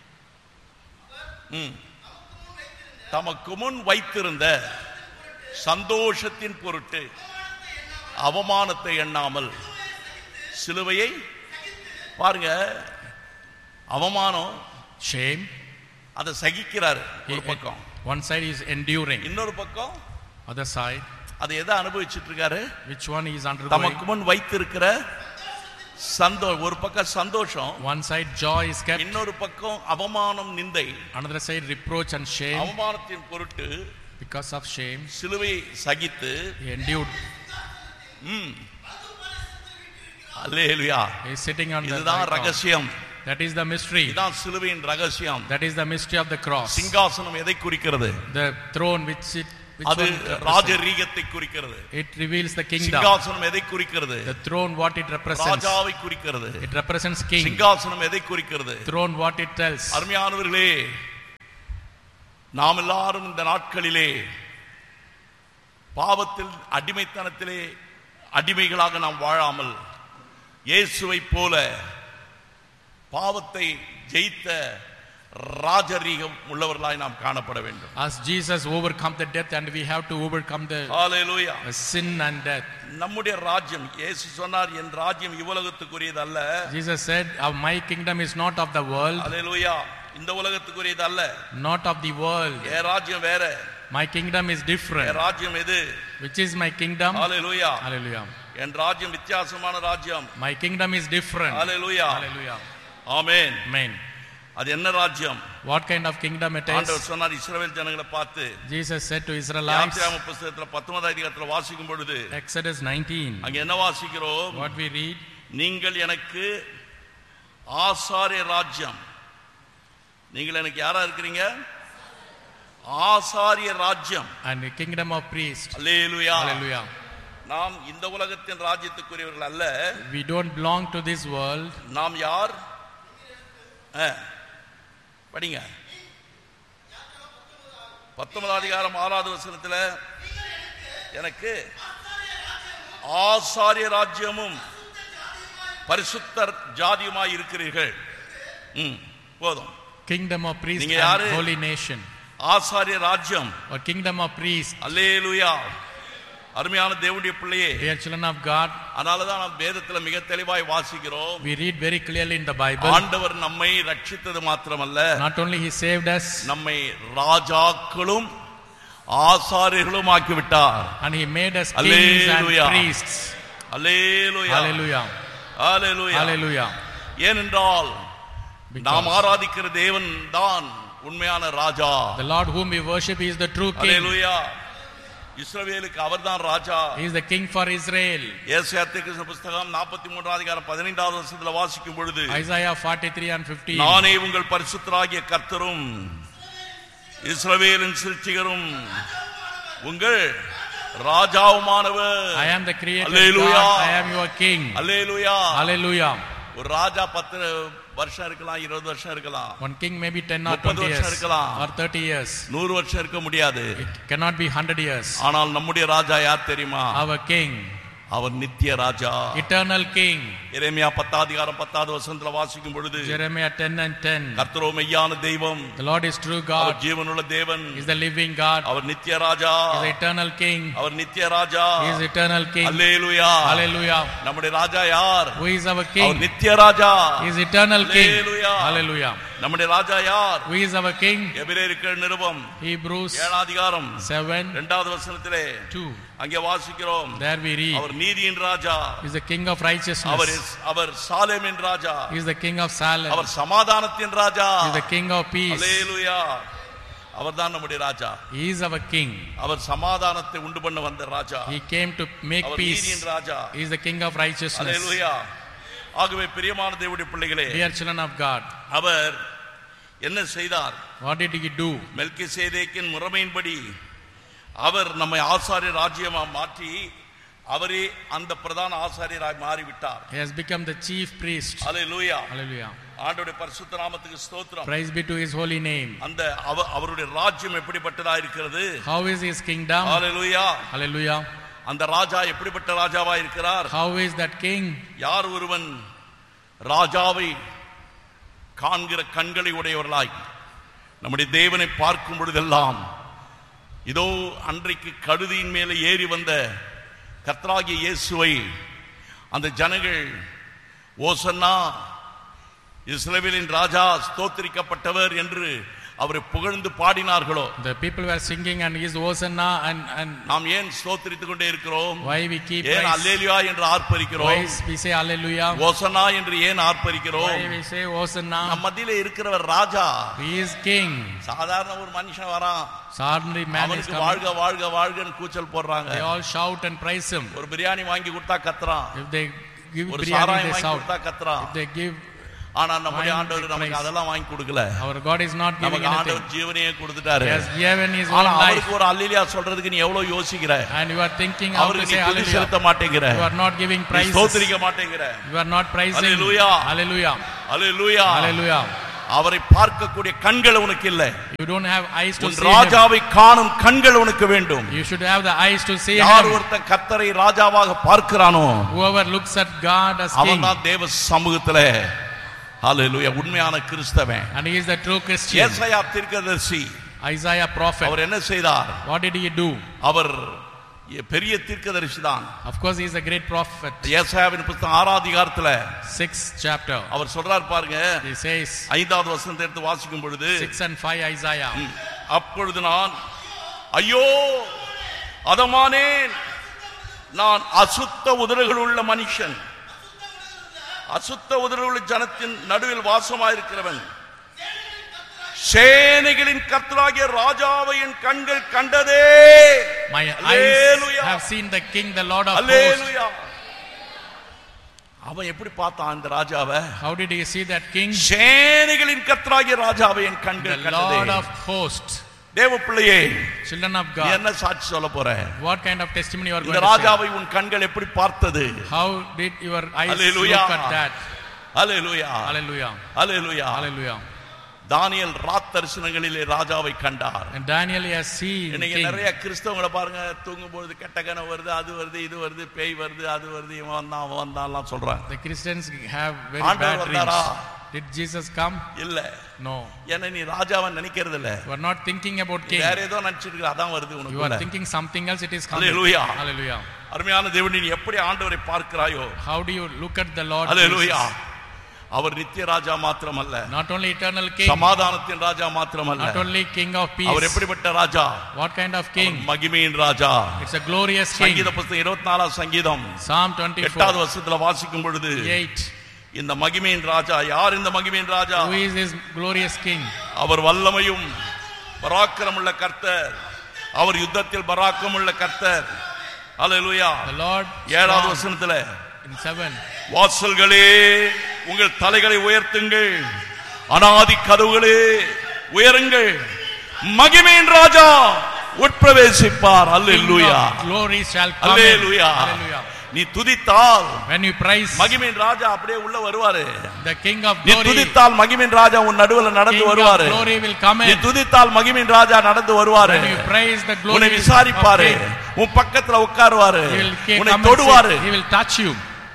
[SPEAKER 1] தமக்கு முன் வைத்திருந்த சந்தோஷத்தின் பொருட்டு அவமானத்தை எண்ணாமல் சிலுவையை, பாருங்க, அவமானம்,
[SPEAKER 2] shame,
[SPEAKER 1] அதை சகிக்கிறார் ஒரு பக்கம்.
[SPEAKER 2] one side is enduring,
[SPEAKER 1] இன்னொரு பக்கம்
[SPEAKER 2] other side,
[SPEAKER 1] அதை எதை அனுபவிச்சுட்டு இருக்காரு?
[SPEAKER 2] which one is undergoing?
[SPEAKER 1] தமக்கு முன் வைத்திருக்கிற ஒரு பக்கம் சந்தோஷம்,
[SPEAKER 2] one side joy is kept,
[SPEAKER 1] இன்னொரு பக்கம் அவமானம், நிந்தை,
[SPEAKER 2] another side reproach and shame.
[SPEAKER 1] அவமானத்தின் பொருட்டு
[SPEAKER 2] because of shame
[SPEAKER 1] சிலுவை சகித்து
[SPEAKER 2] he endured.
[SPEAKER 1] Hallelujah.
[SPEAKER 2] He is sitting on the
[SPEAKER 1] இதுதான்
[SPEAKER 2] right arm.
[SPEAKER 1] ரகசியம்.
[SPEAKER 2] That is the mystery.
[SPEAKER 1] இதுதான் சிலுவையின் ரகசியம்.
[SPEAKER 2] That is the mystery of the cross.
[SPEAKER 1] சிங்காசனம் எதை குறிக்கிறது?
[SPEAKER 2] The throne which it
[SPEAKER 1] அது ராஜரீகத்தை குறிக்கிறது.
[SPEAKER 2] It reveals the kingdom.
[SPEAKER 1] சிங்காசனம் எதை குறிக்கிறது?
[SPEAKER 2] The throne what it represents.
[SPEAKER 1] ராஜாவை குறிக்கிறது.
[SPEAKER 2] It represents king.
[SPEAKER 1] சிங்காசனம் எதை குறிக்கிறது?
[SPEAKER 2] Throne what it tells.
[SPEAKER 1] அருமையானவர்களே, நாம் எல்லாரும் இந்த நாட்களிலே பாவத்தில் அடிமைத்தனத்திலே அடிமைகளாக நாம் வாழாமல் இயேசுவை போல பாவத்தை ஜெயித்த ராஜரீகம் உள்ளவர்களாய் நாம் காணப்பட வேண்டும்.
[SPEAKER 2] As Jesus overcome the death and we have to overcome the
[SPEAKER 1] Hallelujah.
[SPEAKER 2] Sin and death.
[SPEAKER 1] நம்முடைய ராஜ்யம், இயேசு சொன்னார், என் ராஜ்யம் இவ்வுலகத்துக்குரியது அல்ல.
[SPEAKER 2] Jesus said, my kingdom is not of the world.
[SPEAKER 1] Hallelujah. இந்த உலகத்துக்குரியது அல்ல.
[SPEAKER 2] Not of the world.
[SPEAKER 1] என் ராஜ்யம் வேற.
[SPEAKER 2] My kingdom is different.
[SPEAKER 1] என் ராஜ்யம் எது?
[SPEAKER 2] Which is my kingdom?
[SPEAKER 1] Hallelujah.
[SPEAKER 2] Hallelujah.
[SPEAKER 1] என் ராஜ்யம் வித்தியாசமான ராஜ்யம்.
[SPEAKER 2] My kingdom is different.
[SPEAKER 1] Hallelujah.
[SPEAKER 2] Hallelujah.
[SPEAKER 1] Amen.
[SPEAKER 2] Amen.
[SPEAKER 1] அது என்ன ராஜ்யம்?
[SPEAKER 2] What kind of kingdom it is?
[SPEAKER 1] ஆண்டவர் சொன்னார் இஸ்ரவேல் ஜனங்களை பார்த்து.
[SPEAKER 2] Jesus said to Israelites.
[SPEAKER 1] யாத்திராகம புத்தகத்துல 19வது அதிகாரத்துல வாசிக்கும் பொழுது
[SPEAKER 2] Exodus 19.
[SPEAKER 1] அங்க என்ன வாசிக்கிறோம்?
[SPEAKER 2] What we read?
[SPEAKER 1] நீங்கள் எனக்கு ஆசாரிய ராஜ்யம். நீங்கள் எனக்கு யாரா இருக்கிறீங்க? ஆசாரிய ராஜ்யம்.
[SPEAKER 2] And the kingdom of priests.
[SPEAKER 1] Hallelujah.
[SPEAKER 2] Hallelujah.
[SPEAKER 1] நாம் இந்த உலகத்தின் ராஜ்யத்துக்குரியவர்கள் அல்ல.
[SPEAKER 2] We don't belong to this world.
[SPEAKER 1] நாம் யார்? படிங்க. 19வது அதிகாரம் 6வது வசனத்துல எனக்கு ஆசாரிய ராஜ்யமும் பரிசுத்த ஜாதியுமாய் இருக்கிறீர்கள். போதும்.
[SPEAKER 2] Kingdom of priests and holy nation.
[SPEAKER 1] ஆசாரிய ராஜ்யம்
[SPEAKER 2] or kingdom of priests.
[SPEAKER 1] அல்லேலூயா. அருமையான தேவனுடைய பிள்ளையே,
[SPEAKER 2] dear children of God,
[SPEAKER 1] அதனாலதான் நாம் வேதத்துல மிக தெளிவாய் வாசிக்கிறோம்.
[SPEAKER 2] we read very clearly in the Bible.
[SPEAKER 1] ஆண்டவர் நம்மை ரட்சித்தது மாத்திரமல்ல,
[SPEAKER 2] not only he saved us,
[SPEAKER 1] நம்மை ராஜாக்களும் ஆசாரியர்களும் ஆக்கிவிட்டார்.
[SPEAKER 2] and he made us kings and priests.
[SPEAKER 1] Hallelujah.
[SPEAKER 2] Hallelujah.
[SPEAKER 1] Hallelujah.
[SPEAKER 2] Hallelujah.
[SPEAKER 1] ஏனென்றால் நாம் ஆராதிக்கிற தேவன் தான் உண்மையான ராஜா.
[SPEAKER 2] the Lord whom we worship is the true king.
[SPEAKER 1] Hallelujah. இஸ்ரவேலுக்கு அவர்தான் ராஜா.
[SPEAKER 2] He is the king for Israel.
[SPEAKER 1] ஏசாயா தீர்க்கதரிசன புத்தகம் 43வது அதிகாரம் 15வது வசனத்துல வாசிக்கும் பொழுது
[SPEAKER 2] Isaiah 43 and 15.
[SPEAKER 1] நானே உங்கள் பரிசுத்தராகிய கர்த்தரும் இஸ்ரவேலின் சிருஷ்டிகரும் உங்கள் ராஜாவுமானவர்.
[SPEAKER 2] I am the creator God. I am your king.
[SPEAKER 1] Hallelujah.
[SPEAKER 2] Hallelujah.
[SPEAKER 1] ஒரு ராஜா 10 வருஷம் இருக்கலாம், 20 வருஷம் இருக்கலாம்.
[SPEAKER 2] One king maybe 10 or 20 years or 30 years.
[SPEAKER 1] 100 வருஷம் இருக்க முடியாது.
[SPEAKER 2] It cannot be 100 years.
[SPEAKER 1] ஆனால் நம்முடைய ராஜா யார் தெரியுமா?
[SPEAKER 2] Our king.
[SPEAKER 1] அவர் நித்திய ராஜா.
[SPEAKER 2] Eternal king.
[SPEAKER 1] எரேமியா 10வது அதிகாரம் 10வது வசனத்துல வாசிக்கும் பொழுது
[SPEAKER 2] Jeremiah 10 and 10.
[SPEAKER 1] கர்த்தரோ மெய்யான தெய்வம்.
[SPEAKER 2] The Lord is true God.
[SPEAKER 1] அவர் ஜீவனுள்ள தேவன்.
[SPEAKER 2] He is the living God.
[SPEAKER 1] அவர் நித்திய ராஜா.
[SPEAKER 2] He is the eternal king.
[SPEAKER 1] அவர் நித்திய ராஜா.
[SPEAKER 2] He is eternal king.
[SPEAKER 1] Hallelujah.
[SPEAKER 2] Hallelujah.
[SPEAKER 1] நம்முடைய ராஜா யார்?
[SPEAKER 2] Who is our king?
[SPEAKER 1] அவர் நித்திய ராஜா.
[SPEAKER 2] He is eternal king.
[SPEAKER 1] Hallelujah.
[SPEAKER 2] Hallelujah.
[SPEAKER 1] நம்முடைய ராஜா யார்?
[SPEAKER 2] Who is our king?
[SPEAKER 1] எபிரேயருக்கு நிருபம்
[SPEAKER 2] Hebrews
[SPEAKER 1] 7வது அதிகாரம்
[SPEAKER 2] 7
[SPEAKER 1] 2வது வசனத்திலே
[SPEAKER 2] 2.
[SPEAKER 1] அங்கே வாசிக்கிறோம்.
[SPEAKER 2] There we read.
[SPEAKER 1] அவர் நீதியின் ராஜா.
[SPEAKER 2] He is the king of righteousness.
[SPEAKER 1] Our சாலேமின் Raja.
[SPEAKER 2] He is the king of Salem.
[SPEAKER 1] அவர் சமாதானத்தின் ராஜா.
[SPEAKER 2] He is the king of peace.
[SPEAKER 1] அல்லேலூயா. அவர்தான் நம்முடைய ராஜா.
[SPEAKER 2] He is our king.
[SPEAKER 1] அவர் சமாதானத்தை உண்டு பண்ண வந்த ராஜா.
[SPEAKER 2] He came to make
[SPEAKER 1] our
[SPEAKER 2] peace.
[SPEAKER 1] நீதியின் ராஜா.
[SPEAKER 2] He is the king of righteousness.
[SPEAKER 1] அல்லேலூயா. ஆகவே பிரியமான தேவனுடைய பிள்ளைகளே,
[SPEAKER 2] dear children of God,
[SPEAKER 1] அவர் என்ன செய்தார்?
[SPEAKER 2] what did he do?
[SPEAKER 1] மெல்கிசேதேக்கின் முறைமையின்படி அவர் நம்மை ஆசாரிய ராஜ்யமா மாற்றி அவரே அந்த பிரதான ஆசாரியராய் மாறிவிட்டார்.
[SPEAKER 2] He has become the chief priest.
[SPEAKER 1] Hallelujah.
[SPEAKER 2] Hallelujah.
[SPEAKER 1] ஆண்டவருடைய பரிசுத்த நாமத்துக்கு ஸ்தோத்திரம்.
[SPEAKER 2] Praise be to his holy name.
[SPEAKER 1] அந்த அவருடைய ராஜ்யம் எப்படிப்பட்டதா இருக்கிறது?
[SPEAKER 2] How is his kingdom?
[SPEAKER 1] Hallelujah.
[SPEAKER 2] Hallelujah.
[SPEAKER 1] அந்த ராஜா எப்படிப்பட்ட ராஜாவா இருக்கிறார்?
[SPEAKER 2] How is that king?
[SPEAKER 1] யார் ஒருவன் ராஜாவை காண்கிற கண்களை உடையவர்களாய் நம்முடைய தேவனை பார்க்கும் பொழுதெல்லாம் இதோ அன்றைக்கு கழுதியின் மேலே ஏறி வந்த கர்த்தராகிய இயேசுவை அந்த ஜனங்கள் ஓசன்னா இஸ்ரவேலின் ராஜா ஸ்தோத்திரிக்கப்பட்டவர் என்று அவரை புகழ்ந்து பாடினார்களோ?
[SPEAKER 2] The people were singing and his Hosanna and
[SPEAKER 1] நாம் ஏன் ஸ்தோத்திரித்துக் கொண்டே இருக்கிறோம்?
[SPEAKER 2] why we keep
[SPEAKER 1] ஏன் அல்லேலூயா என்று ஆர்ப்பரிக்கிறோம்?
[SPEAKER 2] why we say hallelujah?
[SPEAKER 1] ஓசன்னா என்று ஏன் ஆர்ப்பரிக்கிறோம்?
[SPEAKER 2] why we say Hosanna?
[SPEAKER 1] நம் மத்தியிலே இருக்கிறவர் ராஜா.
[SPEAKER 2] He is king.
[SPEAKER 1] சாதாரண ஒரு மனுஷன் வரான்,
[SPEAKER 2] suddenly man is
[SPEAKER 1] அவனுக்கு
[SPEAKER 2] coming.
[SPEAKER 1] வாழ்க வாழ்க வாழ்கன்னு கூச்சல் போடுறாங்க.
[SPEAKER 2] They all shout and praise him.
[SPEAKER 1] ஒரு பிரியாணி வாங்கி கொடுத்தா கத்துறான்.
[SPEAKER 2] If they give
[SPEAKER 1] ஒரு
[SPEAKER 2] biryani
[SPEAKER 1] சாராயம்
[SPEAKER 2] they
[SPEAKER 1] வாங்கி
[SPEAKER 2] shout.
[SPEAKER 1] கொடுத்தா கத்துறான்.
[SPEAKER 2] If they give
[SPEAKER 1] ஆனா நம்முடைய ஆண்டவர் நமக்கு அதெல்லாம் வாங்கி கொடுக்கல.
[SPEAKER 2] Our God is not giving anything.
[SPEAKER 1] ஆண்டவர் ஜீவனையே கொடுத்துட்டாரு.
[SPEAKER 2] He has given his own life.
[SPEAKER 1] அவருக்கு ஒரு அல்லேலூயா சொல்றதுக்கு நீ எவ்வளவு யோசிக்கிற?
[SPEAKER 2] And you are thinking how to say hallelujah.
[SPEAKER 1] செலுத்த மாட்டேங்கிற.
[SPEAKER 2] You are not giving praise.
[SPEAKER 1] ஸ்தோத்திரிக்க மாட்டேங்கிற.
[SPEAKER 2] You are not praising.
[SPEAKER 1] Hallelujah.
[SPEAKER 2] Hallelujah.
[SPEAKER 1] Hallelujah.
[SPEAKER 2] Hallelujah.
[SPEAKER 1] அவரை பார்க்கக்கூடிய கண்கள் உனக்கு இல்ல.
[SPEAKER 2] You don't have eyes to see him.
[SPEAKER 1] ராஜாவை காணும் கண்கள் உனக்கு வேண்டும்.
[SPEAKER 2] You should have the eyes to see him.
[SPEAKER 1] யார் ஒருத்தன் கர்த்தரை ராஜாவாக பார்க்கிறானோ,
[SPEAKER 2] whoever looks at God as king,
[SPEAKER 1] அவன்தான் தேவ சமூகத்திலே ஹalleluya உண்மையான கிறிஸ்தவன்.
[SPEAKER 2] And he is the true Christian.
[SPEAKER 1] ஏசாயா தீர்க்கதரிசி,
[SPEAKER 2] Isaiah prophet,
[SPEAKER 1] அவர் என்ன செய்தார்?
[SPEAKER 2] what did he do?
[SPEAKER 1] அவர் பெரிய தீர்க்கதரிசி தான்.
[SPEAKER 2] Of course he is a great prophet.
[SPEAKER 1] ஏசாயாவின் புத்தகம் 6ஆம் அதிகாரத்திலே
[SPEAKER 2] 6th chapter,
[SPEAKER 1] அவர் சொல்றார் பாருங்க.
[SPEAKER 2] he says
[SPEAKER 1] 5வது வசனத்தை எடுத்து வாசிக்கும் பொழுது
[SPEAKER 2] 6 and 5 Isaiah,
[SPEAKER 1] அப்பொழுது நான் ஐயோ அதமானேன், நான் அசுத்த உதடுகள் உள்ள மனுஷன், அசுத்த உதடுள்ள ஜனத்தின் நடுவில் வாசமாயிருக்கிறவன், சேனைகளின் கர்த்தராகிய ராஜாவை என் கண்கள் கண்டதே.
[SPEAKER 2] My eyes have seen the king, the Lord of hosts.
[SPEAKER 1] அவன் எப்படி பார்த்தான் அந்த ராஜாவை?
[SPEAKER 2] How did he see that king?
[SPEAKER 1] சேனைகளின் கர்த்தராகிய ராஜாவை என் கண்கள் கண்டதே.
[SPEAKER 2] The Lord of hosts.
[SPEAKER 1] தேவ பிள்ளையே,
[SPEAKER 2] children of God,
[SPEAKER 1] என்ன சாட்சி சொல்ல போற?
[SPEAKER 2] what kind of testimony you are going
[SPEAKER 1] இந்த
[SPEAKER 2] to say?
[SPEAKER 1] ராஜாவை உன் கண்கள் எப்படி பார்த்தது?
[SPEAKER 2] How did your eyes
[SPEAKER 1] Hallelujah.
[SPEAKER 2] look at that?
[SPEAKER 1] Hallelujah.
[SPEAKER 2] Hallelujah.
[SPEAKER 1] Hallelujah.
[SPEAKER 2] Hallelujah.
[SPEAKER 1] தானியேல் ராத் தரிசனங்களிலே ராஜாவை கண்டார்.
[SPEAKER 2] And Daniel has seen
[SPEAKER 1] இன்னைக்கு
[SPEAKER 2] king.
[SPEAKER 1] நிறைய கிறிஸ்தவங்களை பாருங்க, தூங்கும்போது கெட்ட கனவு வருது, அது வருது, இது வருது, பேய் வருது, அது வருது, இவன் வந்தான் அவன் வந்தான்லாம் சொல்றாங்க.
[SPEAKER 2] The Christians have very
[SPEAKER 1] ஆண்டவர்
[SPEAKER 2] bad
[SPEAKER 1] வந்தாரா?
[SPEAKER 2] dreams. Did Jesus come?
[SPEAKER 1] இல்ல.
[SPEAKER 2] No.
[SPEAKER 1] ஏன்னா நீ ராஜாவை நினைக்கிறது இல்ல.
[SPEAKER 2] You are not thinking about king.
[SPEAKER 1] வேற ஏதோ நினைச்சிட்டு இருக்க, அதான் வருது உனக்கு.
[SPEAKER 2] You are thinking something else, it is coming.
[SPEAKER 1] Hallelujah.
[SPEAKER 2] Hallelujah.
[SPEAKER 1] அருமையான தேவனே, நீ எப்படி ஆண்டவரை பார்க்கிறாயோ.
[SPEAKER 2] How do you look at the Lord?
[SPEAKER 1] Hallelujah. அவர் நித்திய ராஜா மாத்திரமல்ல,
[SPEAKER 2] not only eternal king,
[SPEAKER 1] சமாதானத்தின் ராஜா மாத்திரமல்ல,
[SPEAKER 2] not only king of peace.
[SPEAKER 1] அவர் எப்படிப்பட்ட ராஜா?
[SPEAKER 2] What kind of king?
[SPEAKER 1] மகிமையின் ராஜா.
[SPEAKER 2] It's a glorious king.
[SPEAKER 1] சங்கீத புத்தகம் 24ஆம் சங்கீதம்
[SPEAKER 2] Psalm 24
[SPEAKER 1] 8வது வசனத்துல வாசிக்கும் பொழுது
[SPEAKER 2] 8,
[SPEAKER 1] இந்த மகிமையின் ராஜா யார்? இந்த மகிமையின் ராஜா
[SPEAKER 2] who is this glorious king?
[SPEAKER 1] அவர் வல்லமையும் பராக்கிரமுள்ள கர்த்தர், அவர் யுத்தத்தில் பராக்கிரமுள்ள கர்த்தர். ஹalleluya.
[SPEAKER 2] The Lord
[SPEAKER 1] 7வது வசனத்துல
[SPEAKER 2] in 7,
[SPEAKER 1] வாசல்களே உங்கள் தலைகளை உயர்த்துங்கள், அநாதி கதவுகளே உயருங்கள், மகிமையின் ராஜா உட்பிரவேசிப்பார். ஹalleluya.
[SPEAKER 2] glory shall come.
[SPEAKER 1] ஹalleluya.
[SPEAKER 2] Hallelujah.
[SPEAKER 1] நீ துதித்தால்
[SPEAKER 2] when you praise,
[SPEAKER 1] மகிமையின் ராஜா அப்படியே உள்ள வருவாரு.
[SPEAKER 2] the king of
[SPEAKER 1] நீ
[SPEAKER 2] glory,
[SPEAKER 1] துதித்தால் மகிமையின் ராஜா உன் நடுவுல நடந்து
[SPEAKER 2] king
[SPEAKER 1] வருவாரு.
[SPEAKER 2] of glory will come
[SPEAKER 1] நீ
[SPEAKER 2] in.
[SPEAKER 1] துதித்தால் மகிமையின் ராஜா நடந்து வருவாரு.
[SPEAKER 2] When you praise, the glory
[SPEAKER 1] உன்னை விசாரிப்பாரு,
[SPEAKER 2] of king,
[SPEAKER 1] உன் பக்கத்துல உட்காருவாரு,
[SPEAKER 2] he will
[SPEAKER 1] உன்னை
[SPEAKER 2] come and
[SPEAKER 1] தொடுவாரு.
[SPEAKER 2] sit, he will touch you.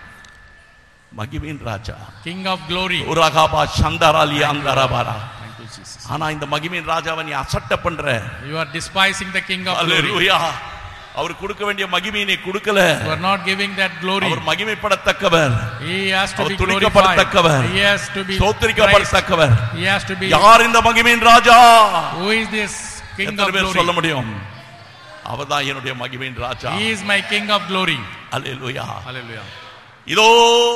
[SPEAKER 1] மகிமையின் ராஜா,
[SPEAKER 2] king of glory.
[SPEAKER 1] உரகாபா சந்தராலி அந்தரபாரா.
[SPEAKER 2] Thank you Jesus.
[SPEAKER 1] ஆனா இந்த மகிமையின் ராஜாவை நீ அசட்டை பண்ற.
[SPEAKER 2] You are despising the king of glory.
[SPEAKER 1] ஹalleluya. அவர் கொடுக்க வேண்டிய மகிமையை நீ கொடுக்கல.
[SPEAKER 2] You are not giving that glory.
[SPEAKER 1] Our மகிமைப்படத்தக்கவர்,
[SPEAKER 2] He has to be
[SPEAKER 1] துதிக்கப்படத்தக்கவர்,
[SPEAKER 2] glorified. He has to be
[SPEAKER 1] ஸ்தோத்திரிக்கப்படத்தக்கவர்.
[SPEAKER 2] He has to be.
[SPEAKER 1] யார் இந்த மகிமையின் ராஜா?
[SPEAKER 2] Who is this king of
[SPEAKER 1] எத்தனை பேர் சொல்ல
[SPEAKER 2] glory?
[SPEAKER 1] முடியும்? அவர்தான் என்னுடைய மகிமையின் ராஜா.
[SPEAKER 2] He is my king of glory.
[SPEAKER 1] Hallelujah.
[SPEAKER 2] Hallelujah.
[SPEAKER 1] இதோ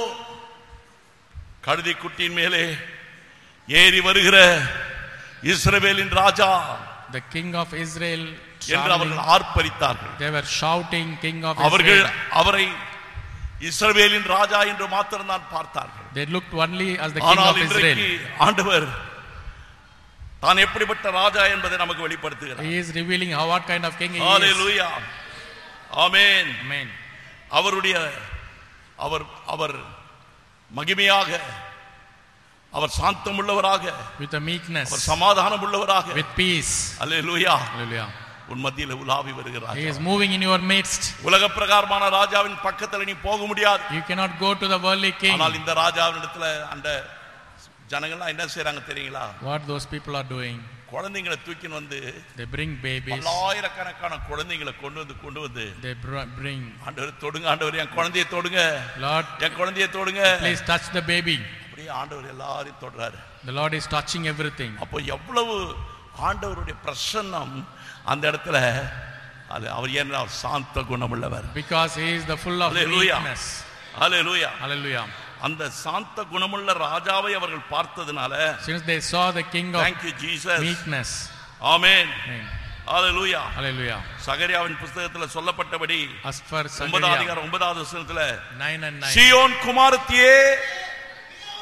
[SPEAKER 1] கழுதை குட்டியின் மேலே ஏறி வருகிற இஸ்ரவேலின் ராஜா
[SPEAKER 2] The king of Israel.
[SPEAKER 1] என்று அவர்கள் ஆர்ப்பரித்தார்கள்.
[SPEAKER 2] They were shouting, king of
[SPEAKER 1] அவர்கள்
[SPEAKER 2] Israel.
[SPEAKER 1] அவரை இஸ்ரவேலின் ராஜா என்று மாத்திரம் தான் பார்த்தார்கள்.
[SPEAKER 2] They looked only as the king
[SPEAKER 1] ஆனால்
[SPEAKER 2] of
[SPEAKER 1] இன்றைக்கு
[SPEAKER 2] Israel.
[SPEAKER 1] ஆண்டவர் தான் எப்படிப்பட்ட ராஜா என்பதை நமக்கு வெளிப்படுத்துகிறார்.
[SPEAKER 2] He is revealing how what kind of king he is.
[SPEAKER 1] Hallelujah. Amen.
[SPEAKER 2] Amen.
[SPEAKER 1] அவருடைய அவர் மகிமையாக, அவர் சாந்தம் உள்ளவராக,
[SPEAKER 2] With a meekness,
[SPEAKER 1] அவர் சமாதானம் உள்ளவராக,
[SPEAKER 2] with peace.
[SPEAKER 1] Hallelujah,
[SPEAKER 2] Hallelujah.
[SPEAKER 1] உன் மத்தியில உலாவி வருகிறார்.
[SPEAKER 2] He is moving in your midst.
[SPEAKER 1] உலக பிரகாரமான ராஜாவின் பக்கத்துல நீ போக முடியாது.
[SPEAKER 2] You cannot go to the worldly king.
[SPEAKER 1] ஆனால் இந்த ராஜாவின் இடத்துல அந்த ஜனங்கள்லாம் என்ன செய்றாங்க தெரியுங்களா?
[SPEAKER 2] What those people are doing?
[SPEAKER 1] குழந்தைகளை தூக்கின்னு வந்து,
[SPEAKER 2] They bring babies.
[SPEAKER 1] பல்லாயிரக்கணக்கான குழந்தைகளை கொண்டு வந்து
[SPEAKER 2] They bring.
[SPEAKER 1] ஆண்டவர் தொடுங்க, ஆண்டவர் என் குழந்தையை தொடுங்க,
[SPEAKER 2] Lord,
[SPEAKER 1] என் குழந்தையை தொடுங்க.
[SPEAKER 2] please touch the baby.
[SPEAKER 1] அப்படியே ஆண்டவர் எல்லாரையும் தொடுறாரு.
[SPEAKER 2] The Lord is touching everything.
[SPEAKER 1] அப்போ எவ்வளவு ஆண்டவருடைய பிரசன்னம் அந்த இடத்துல. அது அவர் ஏன்னா சாந்த குணமுள்ளவர்.
[SPEAKER 2] Because he is the full of
[SPEAKER 1] Hallelujah.
[SPEAKER 2] meekness.
[SPEAKER 1] Hallelujah.
[SPEAKER 2] Hallelujah.
[SPEAKER 1] அந்த சாந்த குணமுள்ள ராஜாவை அவர்கள் பார்த்ததுனால,
[SPEAKER 2] Since they saw the king of
[SPEAKER 1] thank you Jesus,
[SPEAKER 2] meekness.
[SPEAKER 1] Amen,
[SPEAKER 2] Amen.
[SPEAKER 1] Hallelujah.
[SPEAKER 2] Hallelujah.
[SPEAKER 1] சகரியாவின் புத்தகத்துல சொல்லப்பட்டபடி
[SPEAKER 2] As for
[SPEAKER 1] 9வது
[SPEAKER 2] Zechariah
[SPEAKER 1] அதிகாரம் 9வது வசனத்துல,
[SPEAKER 2] 9 and 9.
[SPEAKER 1] சீயோன் குமாரத்தியே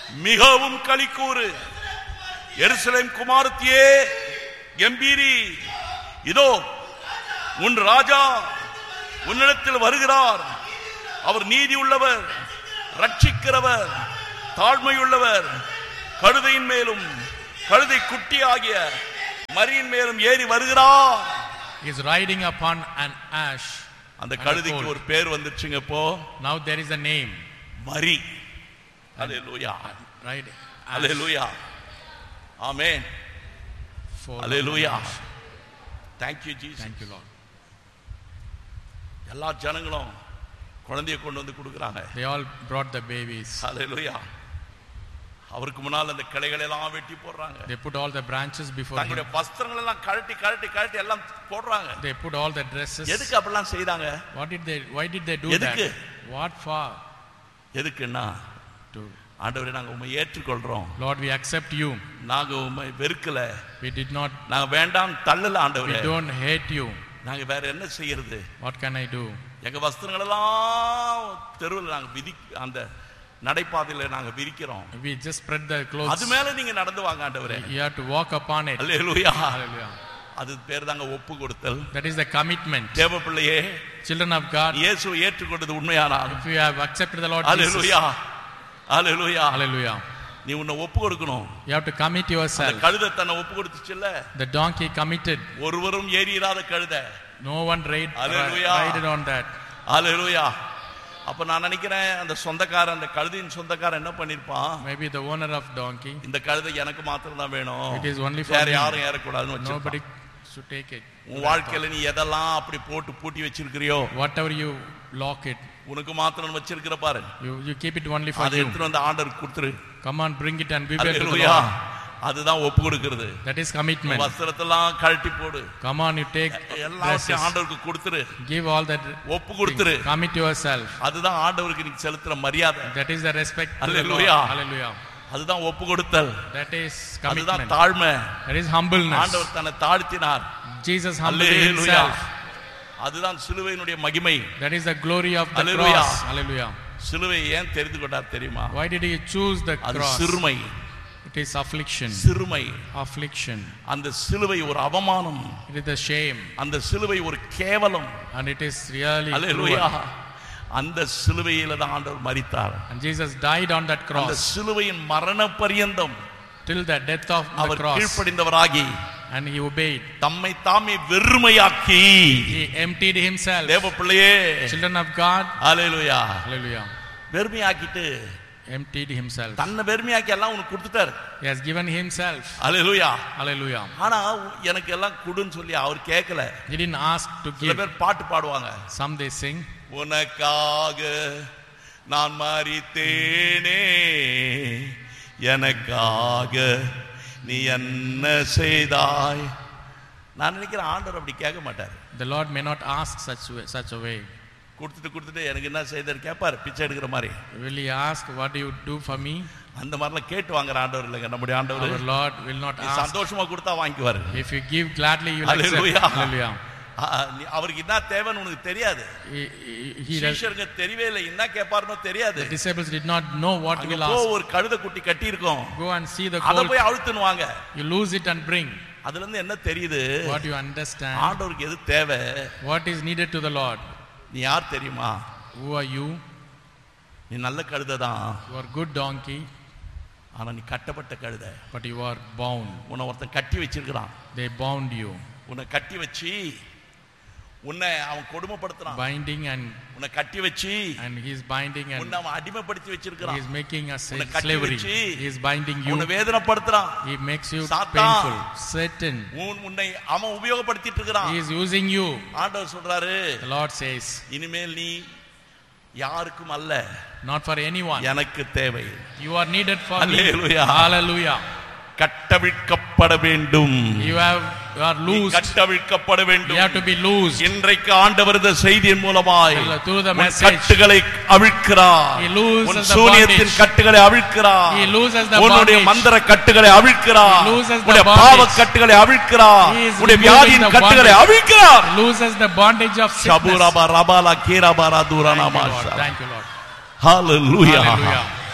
[SPEAKER 1] மிகவும் களிக்கூறு. எருசலேம் குமாரத்தியே கம்பீரி, இதோ உன் ராஜா உன்னிடத்தில் வருகிறார். அவர் நீதி உள்ளவர், ரட்சிக்கிறவர், தாழ்மையுள்ளவர். கழுதையின் மேலும் கழுதை குட்டி ஆகிய மரியின் மேலும் ஏறி வருகிறார்.
[SPEAKER 2] He is riding upon an ash.
[SPEAKER 1] அந்த கழுதைக்கு ஒரு பேர் வந்துருச்சுங்க. இப்போ
[SPEAKER 2] now there is a name,
[SPEAKER 1] Marie. Hallelujah,
[SPEAKER 2] right?
[SPEAKER 1] Hallelujah, amen, hallelujah. thank you jesus.
[SPEAKER 2] Thank you Lord.
[SPEAKER 1] எல்லா ஜனங்களும் குழந்தையை கொண்டு வந்து கொடுக்கறாங்க.
[SPEAKER 2] They all brought the babies.
[SPEAKER 1] ஹalleluya. அவருக்கு முன்னால் அந்த கிளைகளை எல்லாம் வெட்டி போடுறாங்க.
[SPEAKER 2] They put all the branches before him.
[SPEAKER 1] தங்களுடைய வஸ்திரங்கள் எல்லாம் கழட்டி எல்லாம் போடுறாங்க.
[SPEAKER 2] They put all the dresses.
[SPEAKER 1] எதுக்கு அப்படிலாம் செய்தாங்க?
[SPEAKER 2] Why did they do that? What for?
[SPEAKER 1] எதுக்குன்னா, ஆண்டவரே நாங்க உம்மை ஏற்றுக்கொள்றோம்.
[SPEAKER 2] Lord, we accept you.
[SPEAKER 1] நாங்க உம்மை வெறுக்கல.
[SPEAKER 2] We did not.
[SPEAKER 1] நாங்க வேண்டாம் தள்ளல ஆண்டவரே.
[SPEAKER 2] We don't hate you.
[SPEAKER 1] நாங்க வேற என்ன செய்யறது?
[SPEAKER 2] What can I do?
[SPEAKER 1] எங்க வஸ்திரங்கள் எல்லாம் தெருவில் நாங்க அந்த நடைபாதையில நாங்க விரிக்கிறோம்.
[SPEAKER 2] We just spread the clothes.
[SPEAKER 1] அது மேல நீங்க நடந்து வாங்க ஆண்டவரே.
[SPEAKER 2] You have to walk upon it.
[SPEAKER 1] Hallelujah,
[SPEAKER 2] hallelujah.
[SPEAKER 1] அது பேர் தாங்க ஒப்பு கொடுத்தல்.
[SPEAKER 2] That is the commitment.
[SPEAKER 1] தேவ பிள்ளையே,
[SPEAKER 2] children of God,
[SPEAKER 1] இயேசுவை ஏற்றுக்கொண்டது உண்மையானால்,
[SPEAKER 2] if you have accepted the Lord
[SPEAKER 1] hallelujah,
[SPEAKER 2] Jesus,
[SPEAKER 1] hallelujah,
[SPEAKER 2] hallelujah,
[SPEAKER 1] நீ உன்னை ஒப்பு கொடுக்கணும்.
[SPEAKER 2] you have to commit yourself.
[SPEAKER 1] அந்த கழுதை தன்னை ஒப்பு கொடுத்துச்சுல்ல,
[SPEAKER 2] the donkey committed.
[SPEAKER 1] ஒருவரும் ஏறிராத கழுதை.
[SPEAKER 2] No one rided on that.
[SPEAKER 1] hallelujah. அப்ப நான் நினைக்கிறேன் அந்த சொந்தக்காரன், அந்த கழுதையின் சொந்தக்காரன் என்ன பண்ணிருப்பான்?
[SPEAKER 2] Maybe the owner of donkey,
[SPEAKER 1] இந்த கழுதை எனக்கு மாத்திரம் தான் வேணும்,
[SPEAKER 2] it is only for
[SPEAKER 1] வேற
[SPEAKER 2] me,
[SPEAKER 1] யாரும் ஏறக்கூடாதுன்னு வச்சிருப்பான்.
[SPEAKER 2] nobody should take it.
[SPEAKER 1] உன் வாழ்க்கையில நீ எதெல்லாம் அப்படி போட்டு பூட்டி வச்சிருக்கிறியோ,
[SPEAKER 2] whatever you lock it,
[SPEAKER 1] உனக்கு மாத்திரம் வச்சிருக்கிற பாரு,
[SPEAKER 2] you keep it only for
[SPEAKER 1] அதை
[SPEAKER 2] you.
[SPEAKER 1] எடுத்து வந்து ஆண்டவருக்கு கொடுத்துரு.
[SPEAKER 2] Come on, bring it and give it to the
[SPEAKER 1] hallelujah.
[SPEAKER 2] Lord.
[SPEAKER 1] அதுதான் ஒப்பு கொடுக்கிறது.
[SPEAKER 2] That is commitment.
[SPEAKER 1] வஸ்திரத்தெல்லாம் கழட்டி போடு.
[SPEAKER 2] Come on, you take
[SPEAKER 1] எல்லாத்தையும் ஆண்டவருக்கு கொடுத்துரு.
[SPEAKER 2] give all that,
[SPEAKER 1] ஒப்பு கொடுத்துரு.
[SPEAKER 2] commit yourself.
[SPEAKER 1] அதுதான் ஆண்டவருக்கு நீ செலுத்துற மரியாதை.
[SPEAKER 2] That is the respect to the Lord.
[SPEAKER 1] Hallelujah,
[SPEAKER 2] hallelujah.
[SPEAKER 1] அதுதான் ஒப்பு கொடுத்தல்.
[SPEAKER 2] That is
[SPEAKER 1] அதுதான்
[SPEAKER 2] commitment.
[SPEAKER 1] தாழ்மை.
[SPEAKER 2] That is humbleness.
[SPEAKER 1] ஆண்டவர் தன்னை தாழ்த்தினார்.
[SPEAKER 2] Jesus humbled
[SPEAKER 1] ஹalleluya.
[SPEAKER 2] himself.
[SPEAKER 1] அதுதான் சிலுவையினுடைய மகிமை.
[SPEAKER 2] That is the glory of the
[SPEAKER 1] hallelujah.
[SPEAKER 2] cross. Hallelujah.
[SPEAKER 1] சிலுவையை ஏன் தெரிந்து கொண்டார் தெரியுமா?
[SPEAKER 2] Why did he choose the
[SPEAKER 1] அது
[SPEAKER 2] cross?
[SPEAKER 1] சிறுமை.
[SPEAKER 2] It is affliction.
[SPEAKER 1] சிறுமை.
[SPEAKER 2] Affliction.
[SPEAKER 1] அந்த சிலுவை ஒரு அவமானம்.
[SPEAKER 2] It is a shame.
[SPEAKER 1] அந்த சிலுவை ஒரு கேவலம்.
[SPEAKER 2] And it is really
[SPEAKER 1] hallelujah.
[SPEAKER 2] cruel.
[SPEAKER 1] அந்த சிலுவையில தான் ஆண்டவர் மரித்தார்.
[SPEAKER 2] And Jesus died on that
[SPEAKER 1] அந்த
[SPEAKER 2] cross
[SPEAKER 1] சிலுவையின் மரண பரியந்தம்
[SPEAKER 2] till the death of the
[SPEAKER 1] our
[SPEAKER 2] cross.
[SPEAKER 1] கீழ்ப்படிந்தவராகி
[SPEAKER 2] And he obeyed.
[SPEAKER 1] தம்மை தாமே வெறுமையாக்கி,
[SPEAKER 2] He emptied himself.
[SPEAKER 1] தேவ பிள்ளையே,
[SPEAKER 2] Children of God,
[SPEAKER 1] hallelujah,
[SPEAKER 2] hallelujah,
[SPEAKER 1] வெறுமையாக்கிட்டு
[SPEAKER 2] emptied himself.
[SPEAKER 1] தன்னை வெறுமையாக்கி எல்லாம் உனக்கு கொடுத்துட்டார்.
[SPEAKER 2] He has given himself.
[SPEAKER 1] Hallelujah,
[SPEAKER 2] Hallelujah.
[SPEAKER 1] ஆனா எனக்கு எல்லாம் கொடுன்னு சொல்லி அவர் கேட்கல.
[SPEAKER 2] He didn't ask to
[SPEAKER 1] சில
[SPEAKER 2] give.
[SPEAKER 1] பேர் பாட்டு பாடுவாங்க.
[SPEAKER 2] Some they sing,
[SPEAKER 1] உனக்காக நான் மரித்தேனே, எனக்காக நீ என்ன செய்தாய். நான் நினைக்கிறேன் ஆண்டவர் அப்படி கேட்க மாட்டார்.
[SPEAKER 2] the Lord may not ask such a way.
[SPEAKER 1] கொடுத்துட்டு எனக்கு என்ன செய்தார் கேட்பார், பிச்சை எடுக்கிற மாதிரி.
[SPEAKER 2] Will he ask, what do you do for me?
[SPEAKER 1] அந்த மாதிரிலாம் கேட்டு வாங்குற ஆண்டவர் இல்லைங்க நம்முடைய ஆண்டவர்.
[SPEAKER 2] Our Lord will not ask.
[SPEAKER 1] சந்தோஷமா கொடுத்தா வாங்கிக்குவாரு.
[SPEAKER 2] If you give gladly, you will accept.
[SPEAKER 1] Hallelujah.
[SPEAKER 2] Hallelujah.
[SPEAKER 1] அவருக்கு என்ன தேவைன்னு உனக்கு தெரியாது. சீஷருக்கு தெரியவே இல்லை, என்ன கேட்பாருன்னு தெரியாது.
[SPEAKER 2] The disciples did not know what to ask.
[SPEAKER 1] ஒரு கழுதை குட்டி கட்டி இருக்கும்,
[SPEAKER 2] Go and see the
[SPEAKER 1] அத
[SPEAKER 2] colt.
[SPEAKER 1] போய் அழுத்துனுவாங்க.
[SPEAKER 2] You lose it and bring.
[SPEAKER 1] அதுல இருந்து என்ன தெரியுது?
[SPEAKER 2] What you understand?
[SPEAKER 1] ஆண்டவருக்கு எது தேவை?
[SPEAKER 2] What is needed to the Lord?
[SPEAKER 1] நீ யார் தெரியுமா?
[SPEAKER 2] Who are you?
[SPEAKER 1] நீ நல்ல கழுதை தான்.
[SPEAKER 2] You are good donkey.
[SPEAKER 1] ஆனா நீ கட்டப்பட்ட கழுதை.
[SPEAKER 2] But you are bound.
[SPEAKER 1] உன்னை ஒருத்தன் கட்டி வச்சிருக்கிறான்.
[SPEAKER 2] They bound you.
[SPEAKER 1] உன்னை கட்டி வச்சு உன்னை அவன் கொடுமைப்படுத்துறான்.
[SPEAKER 2] Binding and
[SPEAKER 1] உன்னை கட்டி வச்சு
[SPEAKER 2] he is binding and
[SPEAKER 1] உன்னை அவன் அடிமைப்படுத்தி வச்சிருக்கிறான்.
[SPEAKER 2] he is making us
[SPEAKER 1] உன்னை கட்டி
[SPEAKER 2] slavery.
[SPEAKER 1] வச்சு
[SPEAKER 2] He is binding you.
[SPEAKER 1] உன்னை வேதனைப்படுத்துறான்.
[SPEAKER 2] He makes you
[SPEAKER 1] சாத்தான்
[SPEAKER 2] painful. Satan.
[SPEAKER 1] உன்னை அவன் உபயோகப்படுத்திட்டு இருக்கிறான்.
[SPEAKER 2] He is using you.
[SPEAKER 1] ஆண்டவர் சொல்றாரு,
[SPEAKER 2] The Lord says,
[SPEAKER 1] இனிமேல் நீ யாருக்கும் அல்ல,
[SPEAKER 2] not for anyone.
[SPEAKER 1] எனக்கு தேவை.
[SPEAKER 2] You are needed for me.
[SPEAKER 1] Hallelujah.
[SPEAKER 2] Hallelujah.
[SPEAKER 1] கட்டவிழ்க்கப்பட வேண்டும்.
[SPEAKER 2] You are loosed.
[SPEAKER 1] கட்டவிழ்க்கப்பட வேண்டும்.
[SPEAKER 2] You have to be loosed.
[SPEAKER 1] இன்றைக்கு ஆண்டவர் இந்த செய்தியின் மூலமாய்
[SPEAKER 2] through the
[SPEAKER 1] உன்
[SPEAKER 2] message,
[SPEAKER 1] கட்டுகளை அவிழ்க்கிறார்.
[SPEAKER 2] He looses
[SPEAKER 1] உன்
[SPEAKER 2] the
[SPEAKER 1] சூனியத்தின்
[SPEAKER 2] bondage.
[SPEAKER 1] கட்டுகளை அவிழ்க்கிறார்.
[SPEAKER 2] He looses the
[SPEAKER 1] உன்னுடைய
[SPEAKER 2] bondage.
[SPEAKER 1] மந்திர கட்டுகளை அவிழ்க்கிறார்.
[SPEAKER 2] He looses the
[SPEAKER 1] உன்னுடைய
[SPEAKER 2] bondage.
[SPEAKER 1] பாவ கட்டுகளை அவிழ்க்கிறார்.
[SPEAKER 2] He is
[SPEAKER 1] உன்னுடைய
[SPEAKER 2] removing
[SPEAKER 1] வியாதியின்
[SPEAKER 2] the
[SPEAKER 1] கட்டுகளை
[SPEAKER 2] bondage.
[SPEAKER 1] அவிழ்க்கிறார்.
[SPEAKER 2] He looses the bondage of sickness.
[SPEAKER 1] சபுரபா ரபாலா கீரபாரா
[SPEAKER 2] Thank you,
[SPEAKER 1] துரானாமாஷா.
[SPEAKER 2] Lord. Thank you, Lord.
[SPEAKER 1] Hallelujah.
[SPEAKER 2] Hallelujah.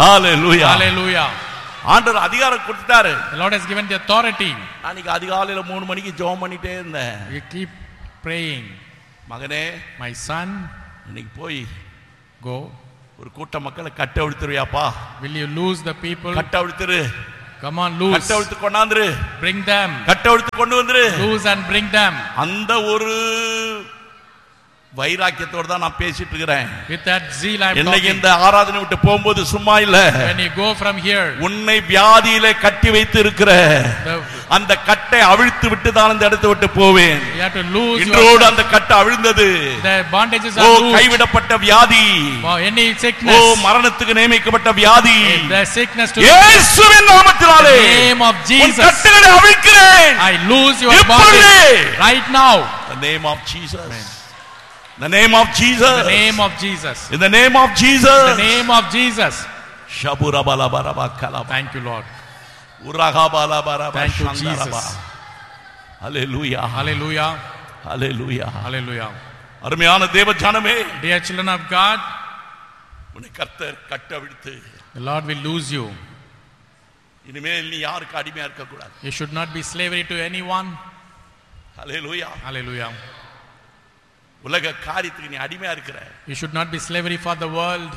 [SPEAKER 1] Hallelujah.
[SPEAKER 2] Hallelujah.
[SPEAKER 1] ஆண்டவர் அதிகாரம் கொடுத்தாரு.
[SPEAKER 2] The Lord has given the authority.
[SPEAKER 1] அன்னைக்கு அதிகாலையில 3 மணிக்கு ஜெபம் பண்ணிட்டே இருந்தேன்.
[SPEAKER 2] You keep praying.
[SPEAKER 1] மகனே,
[SPEAKER 2] My son,
[SPEAKER 1] இன்னைக்கு போய்
[SPEAKER 2] go.
[SPEAKER 1] ஒரு கூட்ட மக்களை கட்ட அழுத்துறியாப்பா?
[SPEAKER 2] Will you lose the people?
[SPEAKER 1] கட்ட அழுத்துரு.
[SPEAKER 2] Come on, lose.
[SPEAKER 1] கட்ட அழுத்து கொண்டாந்துரு.
[SPEAKER 2] Bring them.
[SPEAKER 1] கட்ட அழுத்து கொண்டு வந்துரு.
[SPEAKER 2] Lose and bring them.
[SPEAKER 1] அந்த ஒரு வைராக்கியத்தோட தான் நான் பேசிட்டு இருக்கிறேன்.
[SPEAKER 2] With that zeal I am
[SPEAKER 1] இன்னைக்கு
[SPEAKER 2] talking.
[SPEAKER 1] இந்த ஆராதனை விட்டு போகும்போது சும்மா இல்ல.
[SPEAKER 2] When you go from here,
[SPEAKER 1] உன்னை வியாதியிலே கட்டி வைத்து இருக்கிற அந்த கட்டை அவிழ்த்து விட்டு தான் இந்த இடத்தை விட்டு போவேன்.
[SPEAKER 2] you have to lose.
[SPEAKER 1] இன்றோடு அந்த கட்டை அவிழ்ந்தது.
[SPEAKER 2] The bondages
[SPEAKER 1] O
[SPEAKER 2] are loosed.
[SPEAKER 1] கைவிடப்பட்ட வியாதி,
[SPEAKER 2] Any sickness,
[SPEAKER 1] ஓ மரணத்துக்கு நியமிக்கப்பட்ட வியாதி,
[SPEAKER 2] the sickness to
[SPEAKER 1] இயேசுவின் நாமத்தினாலே
[SPEAKER 2] the name of
[SPEAKER 1] உன்
[SPEAKER 2] Jesus,
[SPEAKER 1] கட்டுகளை அவிழ்க்கிறேன்.
[SPEAKER 2] I lose your
[SPEAKER 1] இப்பொழுது.
[SPEAKER 2] bondage right now.
[SPEAKER 1] The name of Jesus. The name of Jesus.
[SPEAKER 2] The name of Jesus.
[SPEAKER 1] In the name of Jesus.
[SPEAKER 2] The name of Jesus.
[SPEAKER 1] Shabura bala baraba kalaba.
[SPEAKER 2] Thank you, Lord.
[SPEAKER 1] Uraga bala baraba.
[SPEAKER 2] Thank you,
[SPEAKER 1] shandaraba.
[SPEAKER 2] Jesus.
[SPEAKER 1] Hallelujah.
[SPEAKER 2] Hallelujah.
[SPEAKER 1] Hallelujah.
[SPEAKER 2] Hallelujah.
[SPEAKER 1] அருமையான தேவ ஜனமே,
[SPEAKER 2] Dear children of God,
[SPEAKER 1] உன்னை கர்த்தர் கட்ட விடுத்து
[SPEAKER 2] the Lord will lose you.
[SPEAKER 1] இனிமேல் நீ யாருக்கு அடிமையா இருக்க கூடாது.
[SPEAKER 2] You should not be slavery to anyone.
[SPEAKER 1] Hallelujah.
[SPEAKER 2] Hallelujah.
[SPEAKER 1] உலக காரியத்துக்கு நீ அடிமையா இருக்கிற.
[SPEAKER 2] You should not be slavery for the world.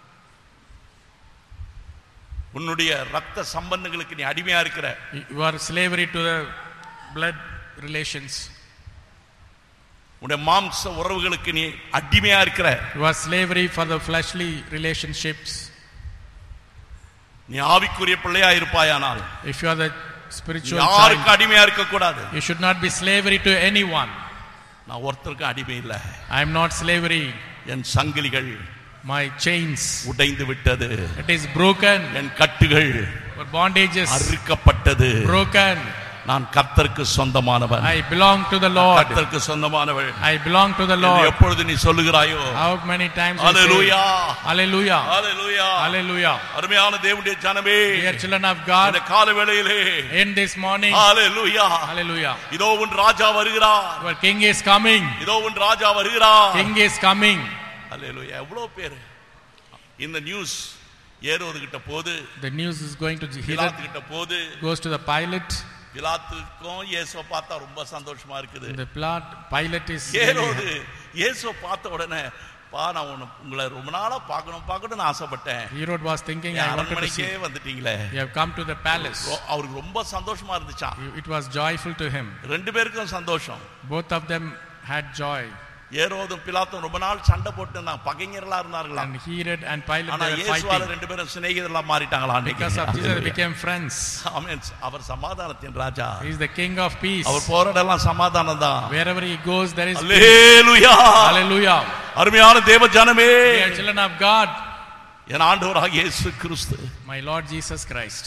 [SPEAKER 1] உன்னுடைய ரத்த சம்பந்தங்களுக்கு நீ அடிமையா இருக்கிற.
[SPEAKER 2] You are slavery to the blood relations.
[SPEAKER 1] உன்னுடைய மாம்ச உறவுகளுக்கு நீ அடிமையா இருக்கிற.
[SPEAKER 2] You are slavery for the fleshly relationships.
[SPEAKER 1] நீ ஆவிக்குரிய பிள்ளையா இருப்பாயானால்,
[SPEAKER 2] If you are the spiritual
[SPEAKER 1] யாருக்கு
[SPEAKER 2] child,
[SPEAKER 1] அடிமையா இருக்க கூடாது.
[SPEAKER 2] you should not be slavery to anyone.
[SPEAKER 1] நான் ஒருத்தருக்கு அடிமை இல்ல.
[SPEAKER 2] I am not slavery.
[SPEAKER 1] என் சங்கிலிகள்
[SPEAKER 2] My chains,
[SPEAKER 1] உடைந்து விட்டது.
[SPEAKER 2] it is broken.
[SPEAKER 1] என் கட்டுகள்
[SPEAKER 2] Our bondages
[SPEAKER 1] அறுக்கப்பட்டது.
[SPEAKER 2] broken.
[SPEAKER 1] நான் கர்த்தருக்கு சொந்தமானவன்.
[SPEAKER 2] I belong to the Lord.
[SPEAKER 1] கர்த்தருக்கு சொந்தமானவன்.
[SPEAKER 2] I belong to the
[SPEAKER 1] என்று
[SPEAKER 2] Lord.
[SPEAKER 1] எப்பொழுது நீ சொல்லுகிறாயோ,
[SPEAKER 2] How many times we say,
[SPEAKER 1] hallelujah,
[SPEAKER 2] Hallelujah.
[SPEAKER 1] Hallelujah,
[SPEAKER 2] Hallelujah.
[SPEAKER 1] அருமையான தேவனுடைய ஜனமே,
[SPEAKER 2] Dear children of God,
[SPEAKER 1] இந்த காலை வேளையிலே
[SPEAKER 2] in this morning,
[SPEAKER 1] hallelujah,
[SPEAKER 2] Hallelujah,
[SPEAKER 1] இதோ உன் ராஜா வருகிறார்.
[SPEAKER 2] our King is coming.
[SPEAKER 1] இதோ உன் ராஜா வருகிறார்.
[SPEAKER 2] King is coming.
[SPEAKER 1] ஹalleluya. எவ்வளவு பேர் இந்த நியூஸ் ஏரோது கிட்ட போது,
[SPEAKER 2] The news is going to
[SPEAKER 1] பிலாத்து கிட்ட போது,
[SPEAKER 2] goes to the Pilate.
[SPEAKER 1] பிலாத்துக்கும் இயேசுவை பார்த்தா ரொம்ப சந்தோஷமா இருக்குது.
[SPEAKER 2] The Pilate is
[SPEAKER 1] ஏரோது இயேசுவை பார்த்த உடனே, பா நான் உங்களை ரொம்ப நாளா பார்க்கணும்னு ஆசைப்பட்டேன்.
[SPEAKER 2] Herod was thinking, I wanted to see.
[SPEAKER 1] அரண்மனைக்கே வந்துட்டீங்களே.
[SPEAKER 2] You have come to the palace.
[SPEAKER 1] அவருக்கு ரொம்ப சந்தோஷமா இருந்துச்சா.
[SPEAKER 2] It was joyful to him.
[SPEAKER 1] ரெண்டு பேருக்கும் சந்தோஷம்.
[SPEAKER 2] Both of them had joy.
[SPEAKER 1] ஏரோதும் பிலாத்தும் ரொம்ப நாள் சண்டை போட்டு இருந்தாங்க, பகைஞர்களா இருந்தார்களா.
[SPEAKER 2] And Herod and Pilate
[SPEAKER 1] ஆனா
[SPEAKER 2] they were
[SPEAKER 1] இயேசுவால
[SPEAKER 2] fighting.
[SPEAKER 1] ரெண்டு பேரும் சிநேகிதர்களா மாறிட்டாங்களா.
[SPEAKER 2] Because of Jesus they became friends.
[SPEAKER 1] ஆமென். அவர் சமாதானத்தின் ராஜா.
[SPEAKER 2] He is the King of peace.
[SPEAKER 1] அவர் போறடெல்லாம் சமாதானம் தான்.
[SPEAKER 2] Wherever he goes there is peace.
[SPEAKER 1] Hallelujah.
[SPEAKER 2] Hallelujah.
[SPEAKER 1] அருமையான தேவ ஜனமே,
[SPEAKER 2] Dear children of God,
[SPEAKER 1] என் ஆண்டவராகிய இயேசு கிறிஸ்து,
[SPEAKER 2] my Lord Jesus Christ,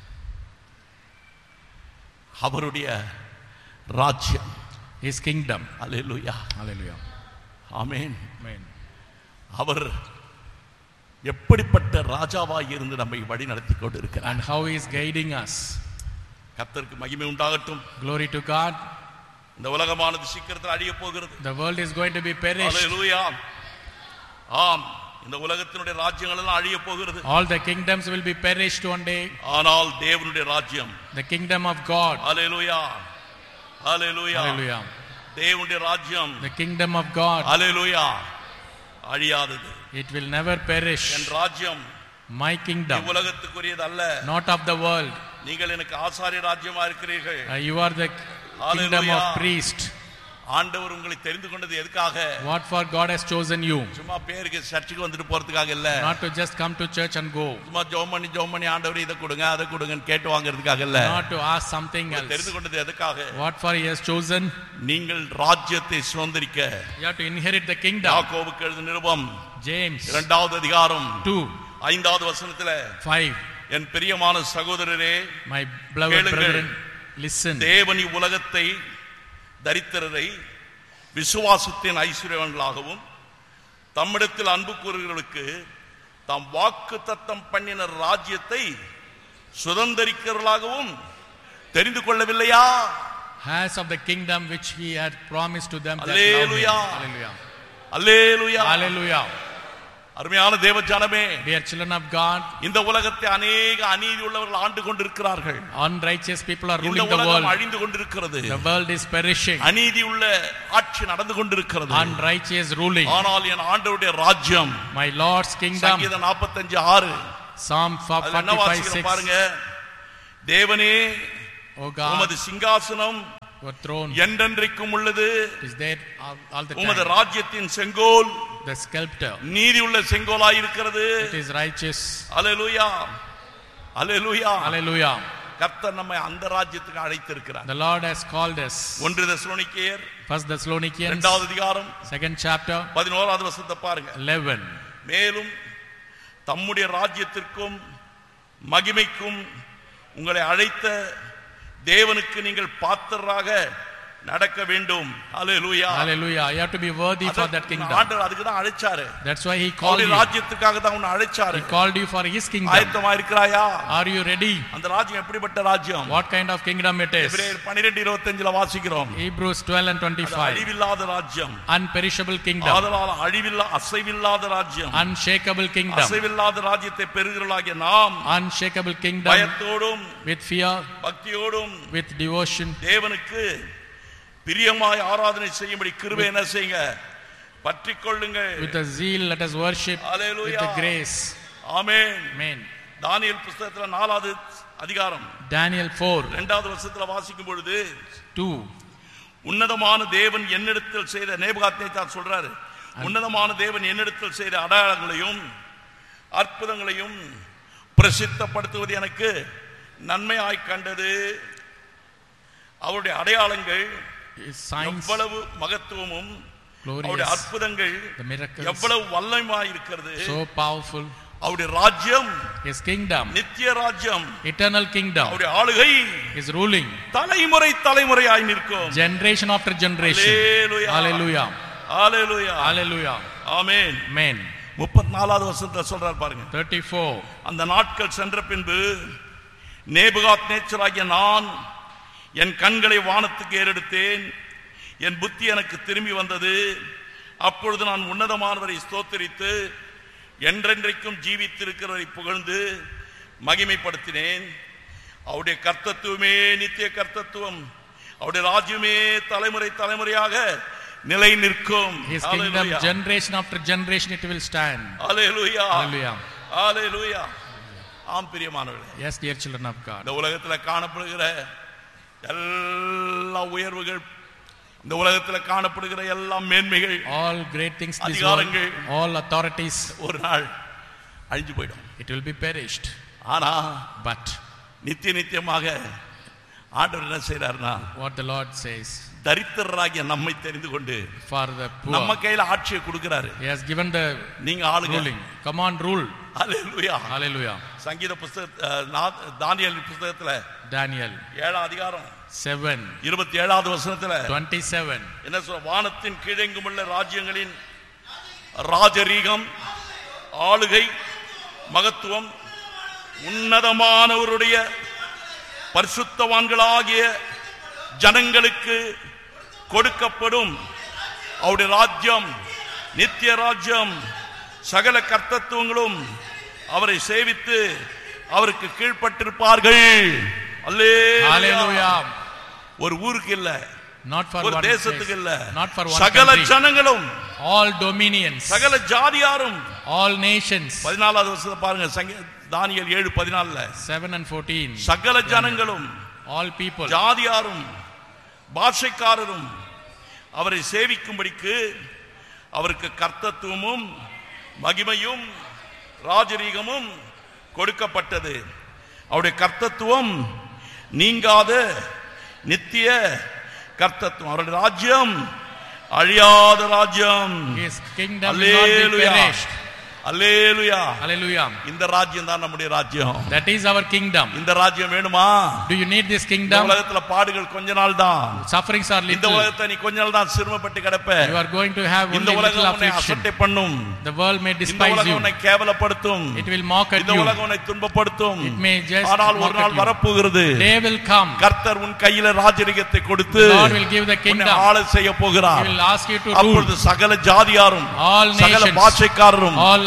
[SPEAKER 1] அவருடைய ராஜ்யம்,
[SPEAKER 2] his kingdom.
[SPEAKER 1] அல்லேலூயா,
[SPEAKER 2] Hallelujah.
[SPEAKER 1] ஆமென்.
[SPEAKER 2] Amen.
[SPEAKER 1] அவர் எப்படிப்பட்ட ராஜாவாய் இருந்து நம்மை வழி நடத்தி கொண்டு இருக்கிறார்.
[SPEAKER 2] And how he is guiding us.
[SPEAKER 1] கர்த்தருக்கு மகிமை உண்டாகட்டும்.
[SPEAKER 2] Glory to God.
[SPEAKER 1] இந்த உலகமானது சீக்கிரத்தில் அழிய போகிறது.
[SPEAKER 2] The world is going to be perished.
[SPEAKER 1] அல்லேலூயா. ஆம், இந்த உலகத்தினுடைய ராஜ்யங்கள் எல்லாம் அழிய போகிறது.
[SPEAKER 2] All the kingdoms will be perished one day.
[SPEAKER 1] ஆனால் தேவனுடைய ராஜ்யம்,
[SPEAKER 2] The kingdom of God.
[SPEAKER 1] Hallelujah, hallelujah,
[SPEAKER 2] Hallelujah.
[SPEAKER 1] தேவனுடைய ராஜ்யம்,
[SPEAKER 2] The kingdom of God.
[SPEAKER 1] அல்லேலூயா, அழியாதது.
[SPEAKER 2] It will never perish.
[SPEAKER 1] என் ராஜ்யம்
[SPEAKER 2] My kingdom,
[SPEAKER 1] உலகத்துக்குரியது அல்ல.
[SPEAKER 2] not of the world.
[SPEAKER 1] நீங்கள் எனக்கு ஆசாரிய ராஜ்யமா இருக்கிறீர்கள்.
[SPEAKER 2] You are the kingdom of priest.
[SPEAKER 1] ஆண்டவர் உங்களை தெரிந்து கொண்டது எதுக்காக?
[SPEAKER 2] What for God has chosen you?
[SPEAKER 1] சும்மா பேருக்கு சர்ச்சுக்கு வந்துட்டு போறதுக்காக இல்ல.
[SPEAKER 2] Not to just come to church and go.
[SPEAKER 1] சும்மா ஜெபம் பண்ணி ஆண்டவர் இதை கொடுங்க அதை கொடுங்கன்னு கேட்டு வாங்குறதுக்காக இல்ல.
[SPEAKER 2] Not to ask something else.
[SPEAKER 1] தெரிந்து கொண்டது எதுக்காக?
[SPEAKER 2] What for he has chosen?
[SPEAKER 1] நீங்கள் ராஜ்யத்தை சுதந்தரிக்க.
[SPEAKER 2] You have to inherit the kingdom.
[SPEAKER 1] யாக்கோபுக்கு எழுதின நிருபம்
[SPEAKER 2] James
[SPEAKER 1] 2வது அதிகாரம்
[SPEAKER 2] 2
[SPEAKER 1] 5வது வசனத்திலே,
[SPEAKER 2] 5.
[SPEAKER 1] என் பிரியமான சகோதரரே,
[SPEAKER 2] My beloved brethren, listen.
[SPEAKER 1] தேவன் உலகத்தை தரித்திரரை விசுவாசத்தின் ஐஸ்வர்யவான்களாகவும் தம்மிடத்தில் அன்பு கூறுகிறவர்களுக்கு தாம் வாக்கு தத்தம் பண்ணின ராஜ்யத்தை சுதந்தரிக்கிறவர்களாகவும் தெரிந்து கொள்ளவில்லையா?
[SPEAKER 2] Has of the kingdom which he had promised to them that love him.
[SPEAKER 1] Hallelujah.
[SPEAKER 2] Hallelujah.
[SPEAKER 1] Hallelujah.
[SPEAKER 2] Hallelujah.
[SPEAKER 1] அருமையான தேவஜனமே,
[SPEAKER 2] dear children of God,
[SPEAKER 1] இந்த உலகத்தை அநேக அநீதி உள்ளவர்கள் ஆண்டு கொண்டிருக்கிறார்கள்.
[SPEAKER 2] unrighteous people are ruling
[SPEAKER 1] இந்த
[SPEAKER 2] the
[SPEAKER 1] உலகம்
[SPEAKER 2] world.
[SPEAKER 1] அழிந்து கொண்டிருக்கிறது.
[SPEAKER 2] The world is perishing.
[SPEAKER 1] அநீதி உள்ள ஆட்சி நடந்து கொண்டிருக்கிறது.
[SPEAKER 2] Unrighteous ruling.
[SPEAKER 1] ஆனால் என் ஆண்டவருடைய ராஜ்யம்,
[SPEAKER 2] My Lord's kingdom.
[SPEAKER 1] சங்கீதம் 45:6
[SPEAKER 2] Psalm 45:6.
[SPEAKER 1] பாருங்க, தேவனே
[SPEAKER 2] O God,
[SPEAKER 1] உமது சிங்காசனம்
[SPEAKER 2] your throne
[SPEAKER 1] என்றென்றைக்கும் உள்ளது.
[SPEAKER 2] is there all the
[SPEAKER 1] உமது
[SPEAKER 2] time.
[SPEAKER 1] ராஜ்யத்தின் செங்கோல்
[SPEAKER 2] The sculptor,
[SPEAKER 1] நீதி உள்ள செங்கோலாய் இருக்கிறது.
[SPEAKER 2] it is righteous.
[SPEAKER 1] Hallelujah, hallelujah.
[SPEAKER 2] Hallelujah.
[SPEAKER 1] கர்த்தர் நம்மை அந்த ராஜ்யத்துக்கு அழைத்திருக்கிறார்.
[SPEAKER 2] The Lord has called us.
[SPEAKER 1] 1 தெசலோனிக்கேயர்
[SPEAKER 2] 1 Thessalonians
[SPEAKER 1] 2வது அதிகாரம்
[SPEAKER 2] 2nd chapter
[SPEAKER 1] 11வது வசனத்தை பாருங்க.
[SPEAKER 2] 11.
[SPEAKER 1] மேலும் தம்முடைய ராஜ்யத்திற்கும் மகிமைக்கும் உங்களை அழைத்த தேவனுக்கு நீங்கள் பாத்திரராக நடக்க வேண்டும். ஹalleluya,
[SPEAKER 2] Hallelujah. You have to be worthy for that kingdom.
[SPEAKER 1] ஆண்டவர் அதுக்கு தான் அழைச்சாரு.
[SPEAKER 2] That's why he called
[SPEAKER 1] அவருடைய
[SPEAKER 2] you.
[SPEAKER 1] ராஜ்யத்துக்காக தான் உன்னை அழைச்சாரு.
[SPEAKER 2] He called you for his kingdom.
[SPEAKER 1] ஆயத்தமா இருக்கிறாயா?
[SPEAKER 2] Are you ready?
[SPEAKER 1] அந்த ராஜ்யம் எப்படிப்பட்ட ராஜ்யம்?
[SPEAKER 2] What kind of kingdom it is?
[SPEAKER 1] எபிரேயர் 12:25 வாசிக்கிறோம்.
[SPEAKER 2] Hebrews 12:25.
[SPEAKER 1] அழிவில்லாத ராஜ்யம்,
[SPEAKER 2] Unperishable kingdom.
[SPEAKER 1] ஆதலால் அசைவில்லாத ராஜ்யம்,
[SPEAKER 2] Unshakable kingdom.
[SPEAKER 1] அசைவில்லாத ராஜ்யத்தை பெறுகிறவர்களாகிய நாம்
[SPEAKER 2] Unshakable kingdom.
[SPEAKER 1] பயத்தோடும்
[SPEAKER 2] With fear,
[SPEAKER 1] பக்தியோடும்
[SPEAKER 2] with devotion,
[SPEAKER 1] தேவனுக்கு பிரியமாய் ஆராதனை செய்யும்படி கிருபை என்ன செய்யுங்க, பற்றிக் கொள்ளுங்கள்.
[SPEAKER 2] with a zeal let us worship.
[SPEAKER 1] Hallelujah.
[SPEAKER 2] With the grace.
[SPEAKER 1] Amen.
[SPEAKER 2] Amen.
[SPEAKER 1] தானியேல் புத்தகத்துல 4வது அதிகாரம்
[SPEAKER 2] Daniel 4
[SPEAKER 1] 2வது வசனத்துல வாசிக்கும் பொழுது
[SPEAKER 2] 2.
[SPEAKER 1] உன்னதமான தேவன் என்னிடத்தில் செய்த, நேபுகாத்நேச்சார் சொல்றாரு, உன்னதமான தேவன் என்னிடத்தில் செய்த அடையாளங்களையும் அற்புதங்களையும் பிரசித்தப்படுத்துவது எனக்கு நன்மையாய் கண்டது. அவருடைய அடையாளங்கள் எவ்வளவு மகத்துவமும், அவருடைய அற்புதங்கள் எவ்வளவு வல்லமையாய் இருக்கிறது.
[SPEAKER 2] So powerful.
[SPEAKER 1] அவருடைய ராஜ்யம்,
[SPEAKER 2] his kingdom,
[SPEAKER 1] நித்திய ராஜ்யம்,
[SPEAKER 2] eternal kingdom,
[SPEAKER 1] அவருடைய ஆளுகை
[SPEAKER 2] is ruling,
[SPEAKER 1] தலைமுறையாய் நிற்கும்.
[SPEAKER 2] generation after generation. Hallelujah,
[SPEAKER 1] hallelujah,
[SPEAKER 2] hallelujah.
[SPEAKER 1] ஆமென்,
[SPEAKER 2] amen.
[SPEAKER 1] 34வது வசனத்துல சொல்றார் பாருங்க.
[SPEAKER 2] 34.
[SPEAKER 1] அந்த நாட்கள் சென்ற பின்பு நேபுகாத்நேச்சராகிய நான் என் கண்களை வானத்துக்கு ஏறெடுத்தேன், என் புத்தி எனக்கு திரும்பி வந்தது. அப்பொழுது நான் உன்னதமானவரை ஸ்தோத்திரித்து என்றென்றைக்கும் ஜீவித்திருக்கிறவரை புகழ்ந்து மகிமைப்படுத்தினேன். அவருடைய கர்த்தத்துவமே நித்திய கர்த்தத்துவம், அவருடைய ராஜ்யமே தலைமுறையாக நிலை நிற்கும்.
[SPEAKER 2] His kingdom generation after generation it will stand.
[SPEAKER 1] Hallelujah,
[SPEAKER 2] hallelujah,
[SPEAKER 1] hallelujah. ஆம் பிரியமானவர்களே,
[SPEAKER 2] yes dear children of God,
[SPEAKER 1] இந்த உலகத்தில் காணப்படுகிற எல்லா உயர்வுகள், இந்த உலகத்தில் காணப்படுகிற எல்லா மேன்மைகள்,
[SPEAKER 2] all great things this world, all authorities,
[SPEAKER 1] ஒரு நாள் அழிஞ்சு போயிடும்.
[SPEAKER 2] it will be perished.
[SPEAKER 1] ஆனா
[SPEAKER 2] but
[SPEAKER 1] நித்தியமாக ஆண்டவர் என்ன செய்றார்னா,
[SPEAKER 2] what the Lord says,
[SPEAKER 1] தரித்திரராகிய நம்மை தெரிந்து கொண்டு
[SPEAKER 2] for the poor,
[SPEAKER 1] நம்ம கையில ஆட்சியை கொடுக்கிறாரு.
[SPEAKER 2] he has given the
[SPEAKER 1] நீங்க ஆளுங்க,
[SPEAKER 2] ruling, come on rule.
[SPEAKER 1] Hallelujah,
[SPEAKER 2] hallelujah.
[SPEAKER 1] சங்கீத புத்தக தானியேல் புத்தகத்துல
[SPEAKER 2] Daniel
[SPEAKER 1] 7வது அதிகாரம்
[SPEAKER 2] 7
[SPEAKER 1] 27வது வசனத்துல
[SPEAKER 2] 27
[SPEAKER 1] என்ன சொல்ற, வானத்தின் கீழெங்குமுள்ள ராஜ்யங்களின் ராஜரீகம், ஆளுகை, மகத்துவம் உன்னதமானவருடைய பரிசுத்தவான்களாகிய ஜனங்களுக்கு கொடுக்கப்படும். அவருடைய ராஜ்யம் நித்திய ராஜ்யம், சகல கர்த்தத்துவங்களும் அவரை சேவித்து அவருக்கு கீழ்ப்பட்டிருப்பார்கள். அல்லேலூயா. ஒரு ஊருக்கு இல்ல,
[SPEAKER 2] not for
[SPEAKER 1] ஒரு
[SPEAKER 2] one
[SPEAKER 1] தேசத்துக்கு இல்ல,
[SPEAKER 2] not for one
[SPEAKER 1] சகல
[SPEAKER 2] country,
[SPEAKER 1] ஜனங்களும்,
[SPEAKER 2] all dominions,
[SPEAKER 1] சகல ஜாதியாரும்,
[SPEAKER 2] all nations.
[SPEAKER 1] 14வது வசனத்தை பாருங்க, தானியேல் 7:14
[SPEAKER 2] 7 and 14
[SPEAKER 1] சகல ஜனங்களும்,
[SPEAKER 2] all people,
[SPEAKER 1] ஜாதியாரும் பாஷைக்காரரும் அவரை சேவிக்கும்படிக்கு அவருக்கு கர்த்தத்துவமும் மகிமையும் ராஜரீகமும் கொடுக்கப்பட்டது. அவருடைய கர்த்தத்துவம் நீங்காத நித்திய கர்த்தத்துவம், அவருடைய ராஜ்யம் அழியாத ராஜ்யம்.
[SPEAKER 2] his kingdom will not be perished.
[SPEAKER 1] Hallelujah,
[SPEAKER 2] hallelujah.
[SPEAKER 1] இந்த ராஜ்யம் தான் நம்முடைய ராஜ்யம்.
[SPEAKER 2] that is our kingdom.
[SPEAKER 1] இந்த ராஜ்யம் வேணுமா?
[SPEAKER 2] do you need this
[SPEAKER 1] இந்த
[SPEAKER 2] kingdom?
[SPEAKER 1] உலகத்துல பாடுகள் கொஞ்ச நாள் தான்,
[SPEAKER 2] sufferings are
[SPEAKER 1] இந்த
[SPEAKER 2] little.
[SPEAKER 1] உலகத்தை நீ கொஞ்ச நாள் தான் சிரமப்பட்டு கிடப்ப.
[SPEAKER 2] you are going to have
[SPEAKER 1] இந்த
[SPEAKER 2] only
[SPEAKER 1] உலகம்
[SPEAKER 2] little
[SPEAKER 1] உன்னை
[SPEAKER 2] affliction.
[SPEAKER 1] அசட்டை பண்ணும்,
[SPEAKER 2] the world may
[SPEAKER 1] இந்த
[SPEAKER 2] despise
[SPEAKER 1] உலகம்
[SPEAKER 2] you,
[SPEAKER 1] உன்னை கேவலப்படுத்தும்,
[SPEAKER 2] it will mock at
[SPEAKER 1] இந்த
[SPEAKER 2] you,
[SPEAKER 1] உலகம் உன்னை துன்பப்படுத்தும்.
[SPEAKER 2] it may just
[SPEAKER 1] ஆனால்
[SPEAKER 2] mock
[SPEAKER 1] ஒரு
[SPEAKER 2] at
[SPEAKER 1] நாள்
[SPEAKER 2] you.
[SPEAKER 1] வரப்போகிறது,
[SPEAKER 2] day will come,
[SPEAKER 1] கர்த்தர் உன் கையில ராஜரீகத்தை கொடுத்து
[SPEAKER 2] the Lord will give the
[SPEAKER 1] உன்னை
[SPEAKER 2] kingdom,
[SPEAKER 1] ஆள செய்ய
[SPEAKER 2] he
[SPEAKER 1] போகிறார்.
[SPEAKER 2] will ask you to rule,
[SPEAKER 1] அப்பொழுது சகல ஜாதியாரும்,
[SPEAKER 2] all
[SPEAKER 1] சகல
[SPEAKER 2] nations,
[SPEAKER 1] பாஷைக்காரரும்,
[SPEAKER 2] all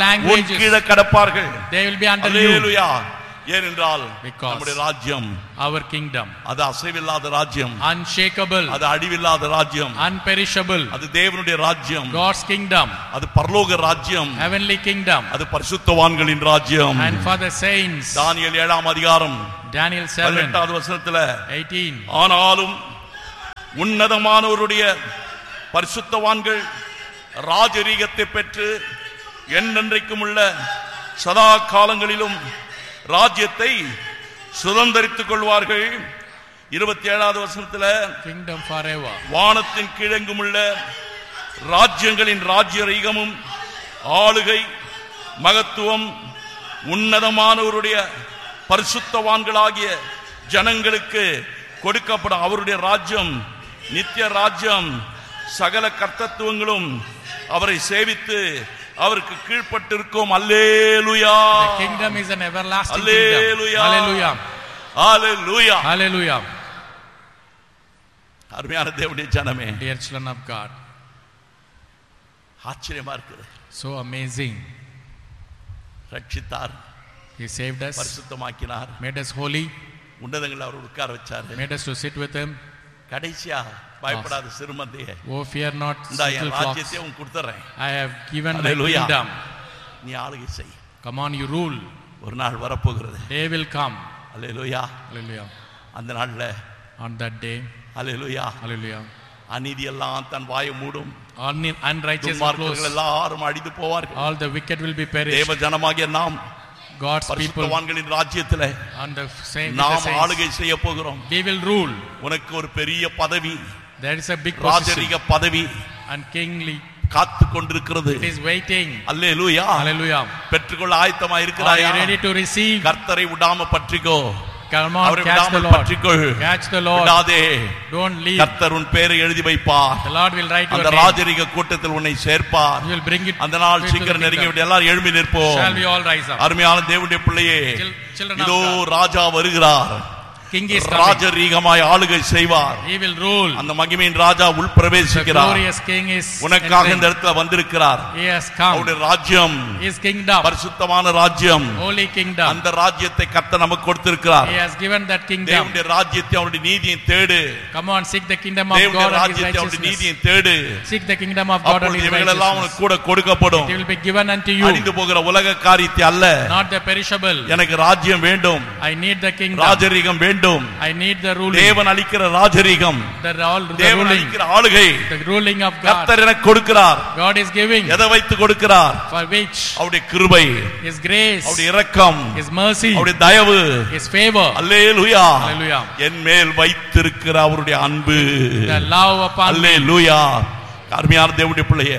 [SPEAKER 2] languages.
[SPEAKER 1] கீழே கடப்பார்கள்.
[SPEAKER 2] They will be under you.
[SPEAKER 1] அல்லேலூயா. ஏனென்றால்
[SPEAKER 2] Because
[SPEAKER 1] நம்முடைய ராஜ்யம்,
[SPEAKER 2] our kingdom,
[SPEAKER 1] அது அசைவில்லாத ராஜ்யம்,
[SPEAKER 2] unshakable,
[SPEAKER 1] அது அழிவில்லாத ராஜ்யம்,
[SPEAKER 2] unperishable,
[SPEAKER 1] அது தேவனுடைய ராஜ்யம்,
[SPEAKER 2] God's kingdom,
[SPEAKER 1] அது பரலோக ராஜ்யம்,
[SPEAKER 2] heavenly kingdom,
[SPEAKER 1] அது பரிசுத்தவான்களின் ராஜ்யம்.
[SPEAKER 2] and for the saints.
[SPEAKER 1] தானியேல் 7ஆம் அதிகாரம்
[SPEAKER 2] Daniel 7,
[SPEAKER 1] 18வது வசனத்துல
[SPEAKER 2] 18.
[SPEAKER 1] ஆனாலும் உன்னதமானவருடைய பரிசுத்தவான்கள் ராஜரீகத்தை பெற்று என்னென்றைக்கும் உள்ள சதா காலங்களிலும் ராஜ்யத்தை சுதந்தரித்துக் கொள்வார்கள். 27வது வசனத்துல
[SPEAKER 2] Kingdom forever.
[SPEAKER 1] வானத்தின் கீழெங்கும் உள்ள ராஜ்யங்களின் ராஜ்யரீகமும் ஆளுகை மகத்துவம் உன்னதமானவருடைய பரிசுத்தவான்களாகிய ஜனங்களுக்கு கொடுக்கப்படும். அவருடைய ராஜ்யம் நித்திய ராஜ்யம். சகல கர்த்தத்துவங்களும் அவரை சேவித்து அவருக்கு கீழ்ப்பட்டிருக்கும். அல்லேலூயா.
[SPEAKER 2] The kingdom is an everlasting
[SPEAKER 1] Hallelujah.
[SPEAKER 2] kingdom. Hallelujah.
[SPEAKER 1] Hallelujah.
[SPEAKER 2] Hallelujah.
[SPEAKER 1] அருமையான தேவனுடைய ஜனமே,
[SPEAKER 2] Dear children of God,
[SPEAKER 1] ஆச்சரியமா இருக்குது.
[SPEAKER 2] so amazing.
[SPEAKER 1] ரட்சித்தார்,
[SPEAKER 2] He saved us,
[SPEAKER 1] பரிசுத்தமாக்கினார்,
[SPEAKER 2] made us holy,
[SPEAKER 1] உன்னதங்களை அவர் உட்கார வச்சாரு.
[SPEAKER 2] made us to sit with Him.
[SPEAKER 1] கடைசியா பயப்படாத சிறுமந்தையே,
[SPEAKER 2] Oh, fear not,
[SPEAKER 1] இந்த
[SPEAKER 2] little flocks.
[SPEAKER 1] ராஜ்யத்தை உன் கொடுத்துறேன்,
[SPEAKER 2] I have given my
[SPEAKER 1] Hallelujah.
[SPEAKER 2] kingdom.
[SPEAKER 1] நீ ஆளுகை செய்.
[SPEAKER 2] Come on, you rule.
[SPEAKER 1] ஒரு நாள் வரப்போகிறது.
[SPEAKER 2] Day will come.
[SPEAKER 1] Hallelujah.
[SPEAKER 2] Hallelujah.
[SPEAKER 1] அந்த நாள்ல
[SPEAKER 2] On that day,
[SPEAKER 1] hallelujah,
[SPEAKER 2] hallelujah,
[SPEAKER 1] அநீதி எல்லாம் தன் வாயை மூடும்.
[SPEAKER 2] unrighteous will
[SPEAKER 1] துன்மார்க்கர்கள்
[SPEAKER 2] close.
[SPEAKER 1] எல்லாரும் அழிந்து போவார்கள்.
[SPEAKER 2] All the wicked will be perished.
[SPEAKER 1] தேவ ஜனமாகிய நாம்
[SPEAKER 2] God's people
[SPEAKER 1] பரிசுத்தவான்களின் ராஜ்யத்திலே
[SPEAKER 2] on the same with the
[SPEAKER 1] நாம்
[SPEAKER 2] saints.
[SPEAKER 1] ஆளுகை செய்ய போகிறோம்.
[SPEAKER 2] We will rule.
[SPEAKER 1] உனக்கு ஒரு பெரிய பதவி,
[SPEAKER 2] There is a big position
[SPEAKER 1] ராஜரீக பதவி
[SPEAKER 2] and kingly.
[SPEAKER 1] காத்து கொண்டிருக்கிறது.
[SPEAKER 2] It is waiting.
[SPEAKER 1] Hallelujah.
[SPEAKER 2] Hallelujah.
[SPEAKER 1] பெற்றுக்கொள்ள ஆயத்தமா
[SPEAKER 2] Are
[SPEAKER 1] இருக்கிறாயா?
[SPEAKER 2] you ready to receive?
[SPEAKER 1] கர்த்தரை விடாம பற்றிக்கோ.
[SPEAKER 2] Come on,
[SPEAKER 1] அவரை
[SPEAKER 2] catch the
[SPEAKER 1] விடாமல்
[SPEAKER 2] Lord.
[SPEAKER 1] பற்றிக்கொள்.
[SPEAKER 2] Catch the Lord.
[SPEAKER 1] விடாதே.
[SPEAKER 2] Don't leave.
[SPEAKER 1] கர்த்தர் உன் பேரை எழுதி வைப்பார்.
[SPEAKER 2] The Lord will write your
[SPEAKER 1] அந்த
[SPEAKER 2] name.
[SPEAKER 1] ராஜரீக கூட்டத்தில் உன்னை சேர்ப்பார்.
[SPEAKER 2] He will bring it.
[SPEAKER 1] அந்த நாள்
[SPEAKER 2] to the
[SPEAKER 1] சீக்கிரம் நெருங்கி
[SPEAKER 2] kingdom.
[SPEAKER 1] விட்டு எல்லாரும் எழும்பி நிற்போம்.
[SPEAKER 2] Shall we all rise up?
[SPEAKER 1] அருமையான தேவனுடைய பிள்ளையே,
[SPEAKER 2] Children of
[SPEAKER 1] இதோ
[SPEAKER 2] God.
[SPEAKER 1] ராஜா வருகிறார்.
[SPEAKER 2] King is coming.
[SPEAKER 1] ராஜரீகமாய் ஆளுகை செய்வார்.
[SPEAKER 2] He will rule.
[SPEAKER 1] அந்த மகிமையின் ராஜா உள்
[SPEAKER 2] The
[SPEAKER 1] பிரவேசிக்கிறார்.
[SPEAKER 2] glorious King is
[SPEAKER 1] உனக்காக இந்த
[SPEAKER 2] entering.
[SPEAKER 1] இடத்துல வந்திருக்கிறார்.
[SPEAKER 2] He has come.
[SPEAKER 1] அவருடைய ராஜ்யம்
[SPEAKER 2] His kingdom,
[SPEAKER 1] பரிசுத்தமான ராஜ்யம்.
[SPEAKER 2] holy kingdom.
[SPEAKER 1] அந்த ராஜ்யத்தை கர்த்தர் நமக்கு கொடுத்திருக்கிறார்.
[SPEAKER 2] He has given that kingdom.
[SPEAKER 1] தேவனுடைய ராஜ்யத்தை அவருடைய நீதியை தேடு.
[SPEAKER 2] Come on, seek the kingdom of
[SPEAKER 1] தேவனுடைய
[SPEAKER 2] God and His
[SPEAKER 1] ராஜ்யத்தை அவருடைய
[SPEAKER 2] righteousnஸ்.
[SPEAKER 1] நீதியை தேடு.
[SPEAKER 2] Seek the kingdom of God and
[SPEAKER 1] அப்பொழுது
[SPEAKER 2] His
[SPEAKER 1] இவைகள் எல்லாம்
[SPEAKER 2] righteousness.
[SPEAKER 1] உனக்கு கூட கொடுக்கப்படும்.
[SPEAKER 2] It will be given unto you.
[SPEAKER 1] அழிந்து போகிற உலக காரியத்தை அல்ல.
[SPEAKER 2] Not the perishable.
[SPEAKER 1] எனக்கு ராஜ்யம் வேண்டும்,
[SPEAKER 2] I need the kingdom.
[SPEAKER 1] ராஜரீகம் வேண்டும்.
[SPEAKER 2] I need the ruling.
[SPEAKER 1] தேவன் அளிக்கிற ராஜரீகம்,
[SPEAKER 2] The
[SPEAKER 1] தேவன்
[SPEAKER 2] ruling.
[SPEAKER 1] அளிக்கிற ஆளுகை
[SPEAKER 2] The ruling of God.
[SPEAKER 1] கர்த்தர் எனக்கு கொடுக்கிறார்.
[SPEAKER 2] God is giving.
[SPEAKER 1] எதை வைத்து கொடுக்கிறார்?
[SPEAKER 2] For which?
[SPEAKER 1] அவருடைய கிருபை,
[SPEAKER 2] His grace.
[SPEAKER 1] அவருடைய இரக்கம்,
[SPEAKER 2] His mercy.
[SPEAKER 1] அவருடைய தயவு.
[SPEAKER 2] His favor.
[SPEAKER 1] அல்லேலூயா.
[SPEAKER 2] Hallelujah.
[SPEAKER 1] என் மேல் வைத்திருக்கிற அவருடைய அன்பு.
[SPEAKER 2] The love upon me.
[SPEAKER 1] அல்லேலூயா. அருமையான தேவனுடைய பிள்ளையே,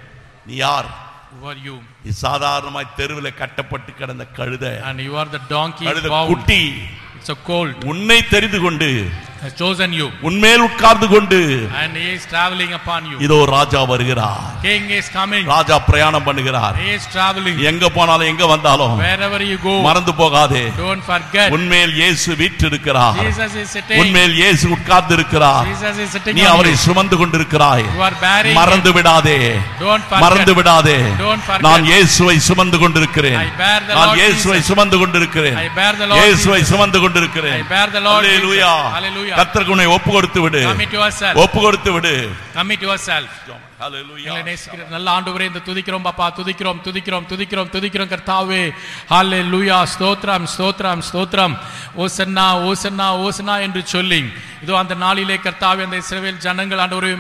[SPEAKER 1] நீ யார்?
[SPEAKER 2] Who are you?
[SPEAKER 1] நீ சாதாரணமாய் தெருவில் கட்டப்பட்டு கிடந்த கழுதை,
[SPEAKER 2] And you are the donkey
[SPEAKER 1] கழுதை
[SPEAKER 2] bound.
[SPEAKER 1] குட்டி.
[SPEAKER 2] It's a colt.
[SPEAKER 1] உன்னை தெரிந்து கொண்டு
[SPEAKER 2] Has chosen you.
[SPEAKER 1] உன்மேல் உட்கார்ந்து கொண்டு
[SPEAKER 2] And he is traveling upon you.
[SPEAKER 1] இதோ ராஜா வருகிறார்.
[SPEAKER 2] King is coming.
[SPEAKER 1] ராஜா பிரயாணம் பண்ணுகிறார்.
[SPEAKER 2] He is traveling.
[SPEAKER 1] எங்க போனாலும் எங்க வந்தாலும்
[SPEAKER 2] Wherever you go,
[SPEAKER 1] மறந்து போகாதே,
[SPEAKER 2] don't forget.
[SPEAKER 1] உன்மேல் இயேசு வீற்றிருக்கிறார்.
[SPEAKER 2] Jesus is sitting.
[SPEAKER 1] உன்மேல் இயேசு உட்கார்ந்து இருக்கிறார்.
[SPEAKER 2] Jesus is sitting
[SPEAKER 1] நீ
[SPEAKER 2] on
[SPEAKER 1] அவரை
[SPEAKER 2] you.
[SPEAKER 1] சுமந்து கொண்டிருக்கிறாய்.
[SPEAKER 2] You are bearing
[SPEAKER 1] மறந்து
[SPEAKER 2] him.
[SPEAKER 1] விடாதே,
[SPEAKER 2] Don't forget.
[SPEAKER 1] மறந்து விடாதே.
[SPEAKER 2] Don't forget.
[SPEAKER 1] நான் இயேசுவை சுமந்து கொண்டிருக்கிறேன்.
[SPEAKER 2] I bear the
[SPEAKER 1] நான்
[SPEAKER 2] Lord
[SPEAKER 1] இயேசுவை
[SPEAKER 2] Jesus.
[SPEAKER 1] சுமந்து கொண்டிருக்கிறேன்.
[SPEAKER 2] I bear the Lord
[SPEAKER 1] இயேசுவை
[SPEAKER 2] Jesus.
[SPEAKER 1] சுமந்து கொண்டிருக்கிறேன்.
[SPEAKER 2] I bear the Lord
[SPEAKER 1] hallelujah.
[SPEAKER 2] Jesus. Hallelujah.
[SPEAKER 1] கர்த்தருக்கு உன்னை ஒப்பு கொடுத்து விடு.
[SPEAKER 2] Commit yourself.
[SPEAKER 1] ஒப்பு கொடுத்து விடு.
[SPEAKER 2] Commit yourself.
[SPEAKER 1] அல்லேலூயா.
[SPEAKER 2] எங்களை நேசிக்கிற நல்ல ஆண்டவரே, இந்த துதிக்கிறோம் பாப்பா, துதிக்கிறோம் துதிக்கிறோம் துதிக்கிறோம் துதிக்கிறோம் கர்த்தாவே. ஹல்லேலூயா. ஸ்தோத்திரம் ஸ்தோத்திரம் ஸ்தோத்திரம். ஓசன்னா ஓசன்னா ஓசன்னா என்று சொல்லி இதோ அந்த நாளிலே கர்த்தாவே அந்த இஸ்ரவேல் ஜனங்கள்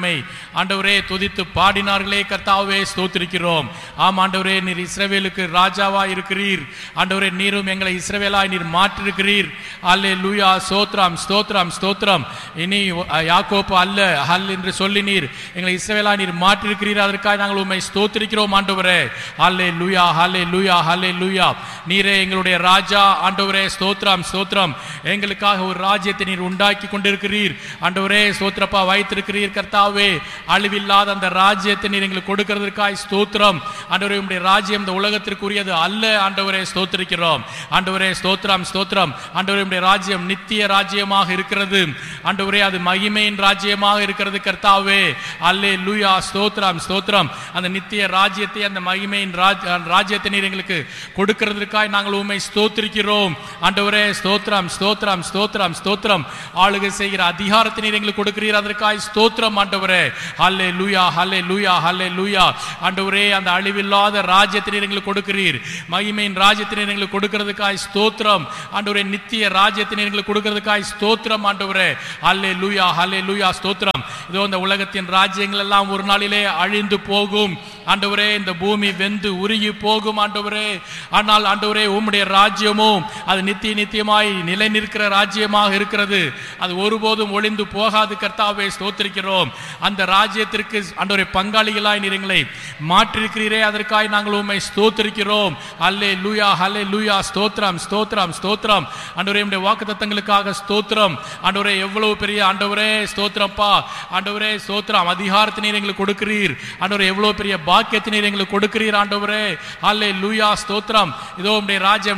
[SPEAKER 2] ஆண்டவரே துதித்து பாடினார்களே கர்த்தாவே, ஸ்தோத்திரிக்கிறோம். ஆம் ஆண்டவரே, நீர் இஸ்ரவேலுக்கு ராஜாவா இருக்கிறீர். ஆண்டவரே, நீரும் எங்களை இஸ்ரவேலாய் நீர் மாற்றிருக்கிறீர். ஹல்லேலூயா. ஸ்தோத்திரம் ஸ்தோத்திரம் ஸ்தோத்திரம். இனி யாக்கோப்பு அல்ல ஹல் என்று சொல்லி நீர் எங்களை இஸ்ரவேலாய் நீர் மாற்றிருக்கிறீர். அதற்காக நாங்கள் உம்மை ஸ்தோத்திரிக்கிறோம் ஆண்டவரே. ஹல்லேலூயா ஹல்லேலூயா ஹல்லேலூயா. நீரே எங்களுடைய ராஜா ஆண்டவரே. ஸ்தோத்திரம் ஸ்தோத்திரம். எங்களுக்காக ஒரு ராஜ்யத்தை நீர் உண்டாக்கி கொண்டிருக்கிறீர் வைத்திருக்கிறீர் ஆண்டவரே. ஸ்தோத்திரப்பா, வைத்திருக்கிறீர் கர்த்தாவே. அழிவில்லாத அந்த ராஜ்யத்தை நீர் எங்களுக்கு கொடுக்கிறதற்காய் ஸ்தோத்திரம் ஆண்டவரே. உம்முடைய ராஜ்யம் இந்த உலகத்திற்குரியது அல்ல ஆண்டவரே. ஸ்தோத்திரிக்கிறோம் ஆண்டவரே. ஸ்தோத்திரம் ஸ்தோத்திரம் ஆண்டவரே. உம்முடைய ராஜ்யம் நித்திய ராஜ்யமாக இருக்கிறது ஆண்டவரே. அது மகிமையின் ராஜ்யமாக இருக்கிறது கர்த்தாவே. அல்லேலூயா. ஸ்தோத்திரம் ஸ்தோத்திரம். அந்த நித்திய ராஜ்யத்தை, அந்த மகிமையின் ராஜ்யத்தை நீர் எங்களுக்கு கொடுக்கிறதற்காய் நாங்கள் உம்மை ஸ்தோத்திரிக்கிறோம் ஆண்டவரே. ஸ்தோத்திரம் ஸ்தோத்திரம் ஸ்தோத்திரம் ஸ்தோத்திரம். ஆளுகை செய்கிற அதிகாரத்தை நீர் எங்களுக்கு கொடுக்கிறீர், அதற்காய் ஸ்தோத்திரம் ஆண்டவரே. அல்லேலூயா அல்லேலூயா அல்லேலூயா ஆண்டவரே. அந்த அழிவில்லாத ராஜ்யத்தை நீர் எங்களுக்கு கொடுக்கிறீர், மகிமையின் ராஜ்யத்தை நீர் எங்களுக்கு கொடுக்கிறதுக்காய் ஸ்தோத்திரம் ஆண்டவரே. நித்திய ராஜ்யத்தை நீர் எங்களுக்கு கொடுக்கிறதுக்காய் ஸ்தோத்திரம் ஆண்டவரே. அல்லேலூயா அல்லேலூயா ஸ்தோத்திரம். இதோ இந்த உலகத்தின் ராஜ்யங்கள் எல்லாம் ஒரு நாளிலே அழிந்து போகும் ஆண்டவரே. இந்த பூமி வெந்து உருகி போகும் ஆண்டவரே. ஆனால் ஆண்டவரே, உம்முடைய ராஜ்யமும் அது நித்தியமாய் நிலை நிற்கிற ராஜ்யமாக இருக்கிறது. அது ஒருபோதும் ஒளிந்து போகாது கர்த்தாவே. ஸ்தோத்திரிக்கிறோம். அந்த ராஜ்யத்திற்கு ஆண்டவரே பங்காளிகளாய் நீர் எங்களை மாற்றிருக்கிறீரே, அதற்காய் நாங்கள் உம்மை ஸ்தோத்திரிக்கிறோம். அல்லேலூயா அல்லேலூயா. ஸ்தோத்திரம் ஸ்தோத்திரம் ஸ்தோத்திரம் ஆண்டவரே. உம்முடைய வாக்குத்தத்தங்களுக்காக ஸ்தோத்திரம் ஆண்டவரே. எவ்வளவு பெரிய ஆண்டவரே. ஸ்தோத்திரப்பா ஆண்டவரே. ஸ்தோத்திரம். அதிகாரத்தை நீர் எங்களுக்கு கொடுக்கிறீர் ஆண்டவரே. எவ்வளவு பெரிய பாக்கியத்தை நீர் எங்களுக்கு கொடுக்கிறீர் ஆண்டவரே. அல்லேலூயா. ஸ்தோத்திரம். இதோ உம்முடைய ராஜ்யம்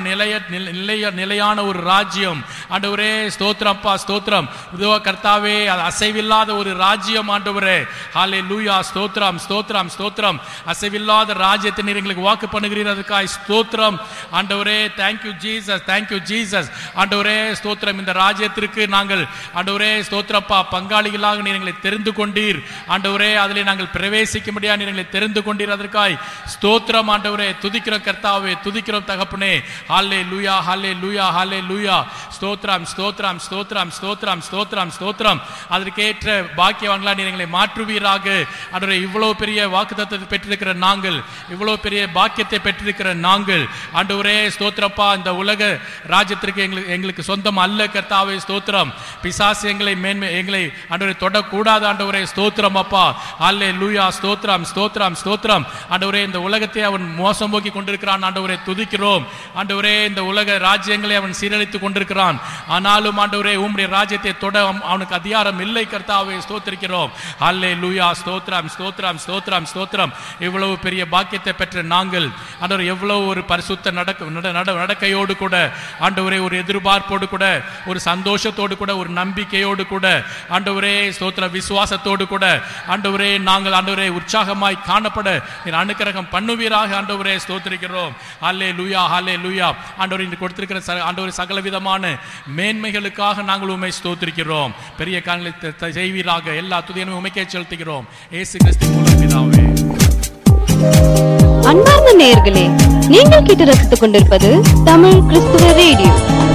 [SPEAKER 2] நிலையான ஒரு ராஜ்யம் ஆண்டவரே. ஸ்தோத்திரப்பா ஸ்தோத்திரம். இதோ கர்த்தாவே, அது அசைவில்லாத ஒரு ராஜ்யம் ஆண்டவரே. அல்லேலூயா. ஸ்தோத்திரம் ஸ்தோத்திரம் ஸ்தோத்திரம். அசைவில்லாத ராஜ்யத்தை நீர் எங்களுக்கு வாக்கு பண்ணுகிறீர், அதுக்காய் ஸ்தோத்திரம் ஆண்டவரே. தேங்க்யூ ஜீசஸ், தேங்க்யூ ஜீசஸ் ஆண்டவரே. ஸ்தோத்திரம். இந்த ராஜ்யத்திற்கு நாங்கள் ஆண்டவரே ஸ்தோத்திரப்பா பங்காளிகளாக நீர் எங்களை தெரிந்து கொண்டீர் ஆண்டவரே. அதிலே நாங்கள் பிரவேசிக்க முடியாது, நீர் எங்களை தெரிந்து கொண்டீர், அதற்காய் ஸ்தோத்திரம் ஆண்டவரே. துதிக்கிறோம் கர்த்தாவே, துதிக்கிறோம் தகப்பனே. ஹல்லேலூயா ஹல்லேலூயா ஹல்லேலூயா. ஸ்தோத்திரம் ஸ்தோத்திரம் ஸ்தோத்திரம் ஸ்தோத்திரம் ஸ்தோத்திரம் ஸ்தோத்திரம். அதற்கேற்ற பாக்கியவான்களா நீர் எங்களை மாற்றுவீராக ஆண்டவரே. இவ்வளவு பெரிய வாக்குத்தத்தத்தை பெற்றிருக்கிற நாங்கள், இவ்வளவு பெரிய பாக்கியத்தை பெற்றிருக்கிற நாங்கள் ஆண்டவரே ஸ்தோத்திரப்பா, இந்த உலக ராஜ்யத்திற்கு எங்களுக்கு சொந்தம் அல்ல கர்த்தாவே. ஸ்தோத்திரம். பிசாசு எங்களை ஆண்டவரே தொடக்கூடாது ஆண்டவரே. ஸ்தோத்திரம் அப்பா. அல்லேலூயா. ஸ்தோத்திரம் ஸ்தோத்திரம் ஸ்தோத்திரம் ஆண்டவரே. இந்த உலகத்தை அவன் மோசம் போக்கி கொண்டிருக்கிறான் ஆண்டவரே. துதிக்கிறோம் ஆண்டவரே. இந்த உலக ராஜ்யங்களை அவன் சீரழித்துக் கொண்டிருக்கிறான். ஆனாலும் ஆண்டவரே, உம்முடைய ராஜ்யத்தை தொட அவனுக்கு அதிகாரம் இல்லை கர்த்தாவே. ஸ்தோத்திரிக்கிறோம். அல்லேலூயா. ஸ்தோத்திரம் ஸ்தோத்திரம் ஸ்தோத்திரம் ஸ்தோத்திரம். இவ்வளவு பெரிய பாக்கியத்தை பெற்ற நாங்கள் ஆண்டவரே, எவ்வளவு ஒரு பரிசுத்த நடக்கையோடு கூட ஆண்டவரே, ஒரு எதிர்பார்ப்போடு கூட, ஒரு சந்தோஷத்தோடு கூட, ஒரு நம்பிக்கையோடு கூட ஆண்டவரே ஸ்தோத்திர விசுவாசத்தோடு கூட ஆண்டவரே நாங்கள் ஆண்டவரே உற்சாகமாய் காணப்பட நீர் அனுக்கிரகம் பண்ணுவீராக ஆண்டவரே. ஸ்தோத்திரிக்கிறோம். அல்லேலூயா அல்லேலூயா ஆண்டவரே. இன்று கொடுத்திருக்கிற ஆண்டவரே சகல விதமான மேன்மைகளுக்காக நாங்கள் உம்மை ஸ்தோத்திரிக்கிறோம். பெரிய காரியங்களை செய்வீராக. எல்லா துதியையும் உம்மைக்கே செலுத்துகிறோம் இயேசு கிறிஸ்துவின் மூலம் பிதாவே.
[SPEAKER 3] அன்பார்ந்த நேயர்களே, நீங்கள் கேட்டு ரசித்துக் கொண்டிருப்பது தமிழ் கிறிஸ்துவ ரேடியோ.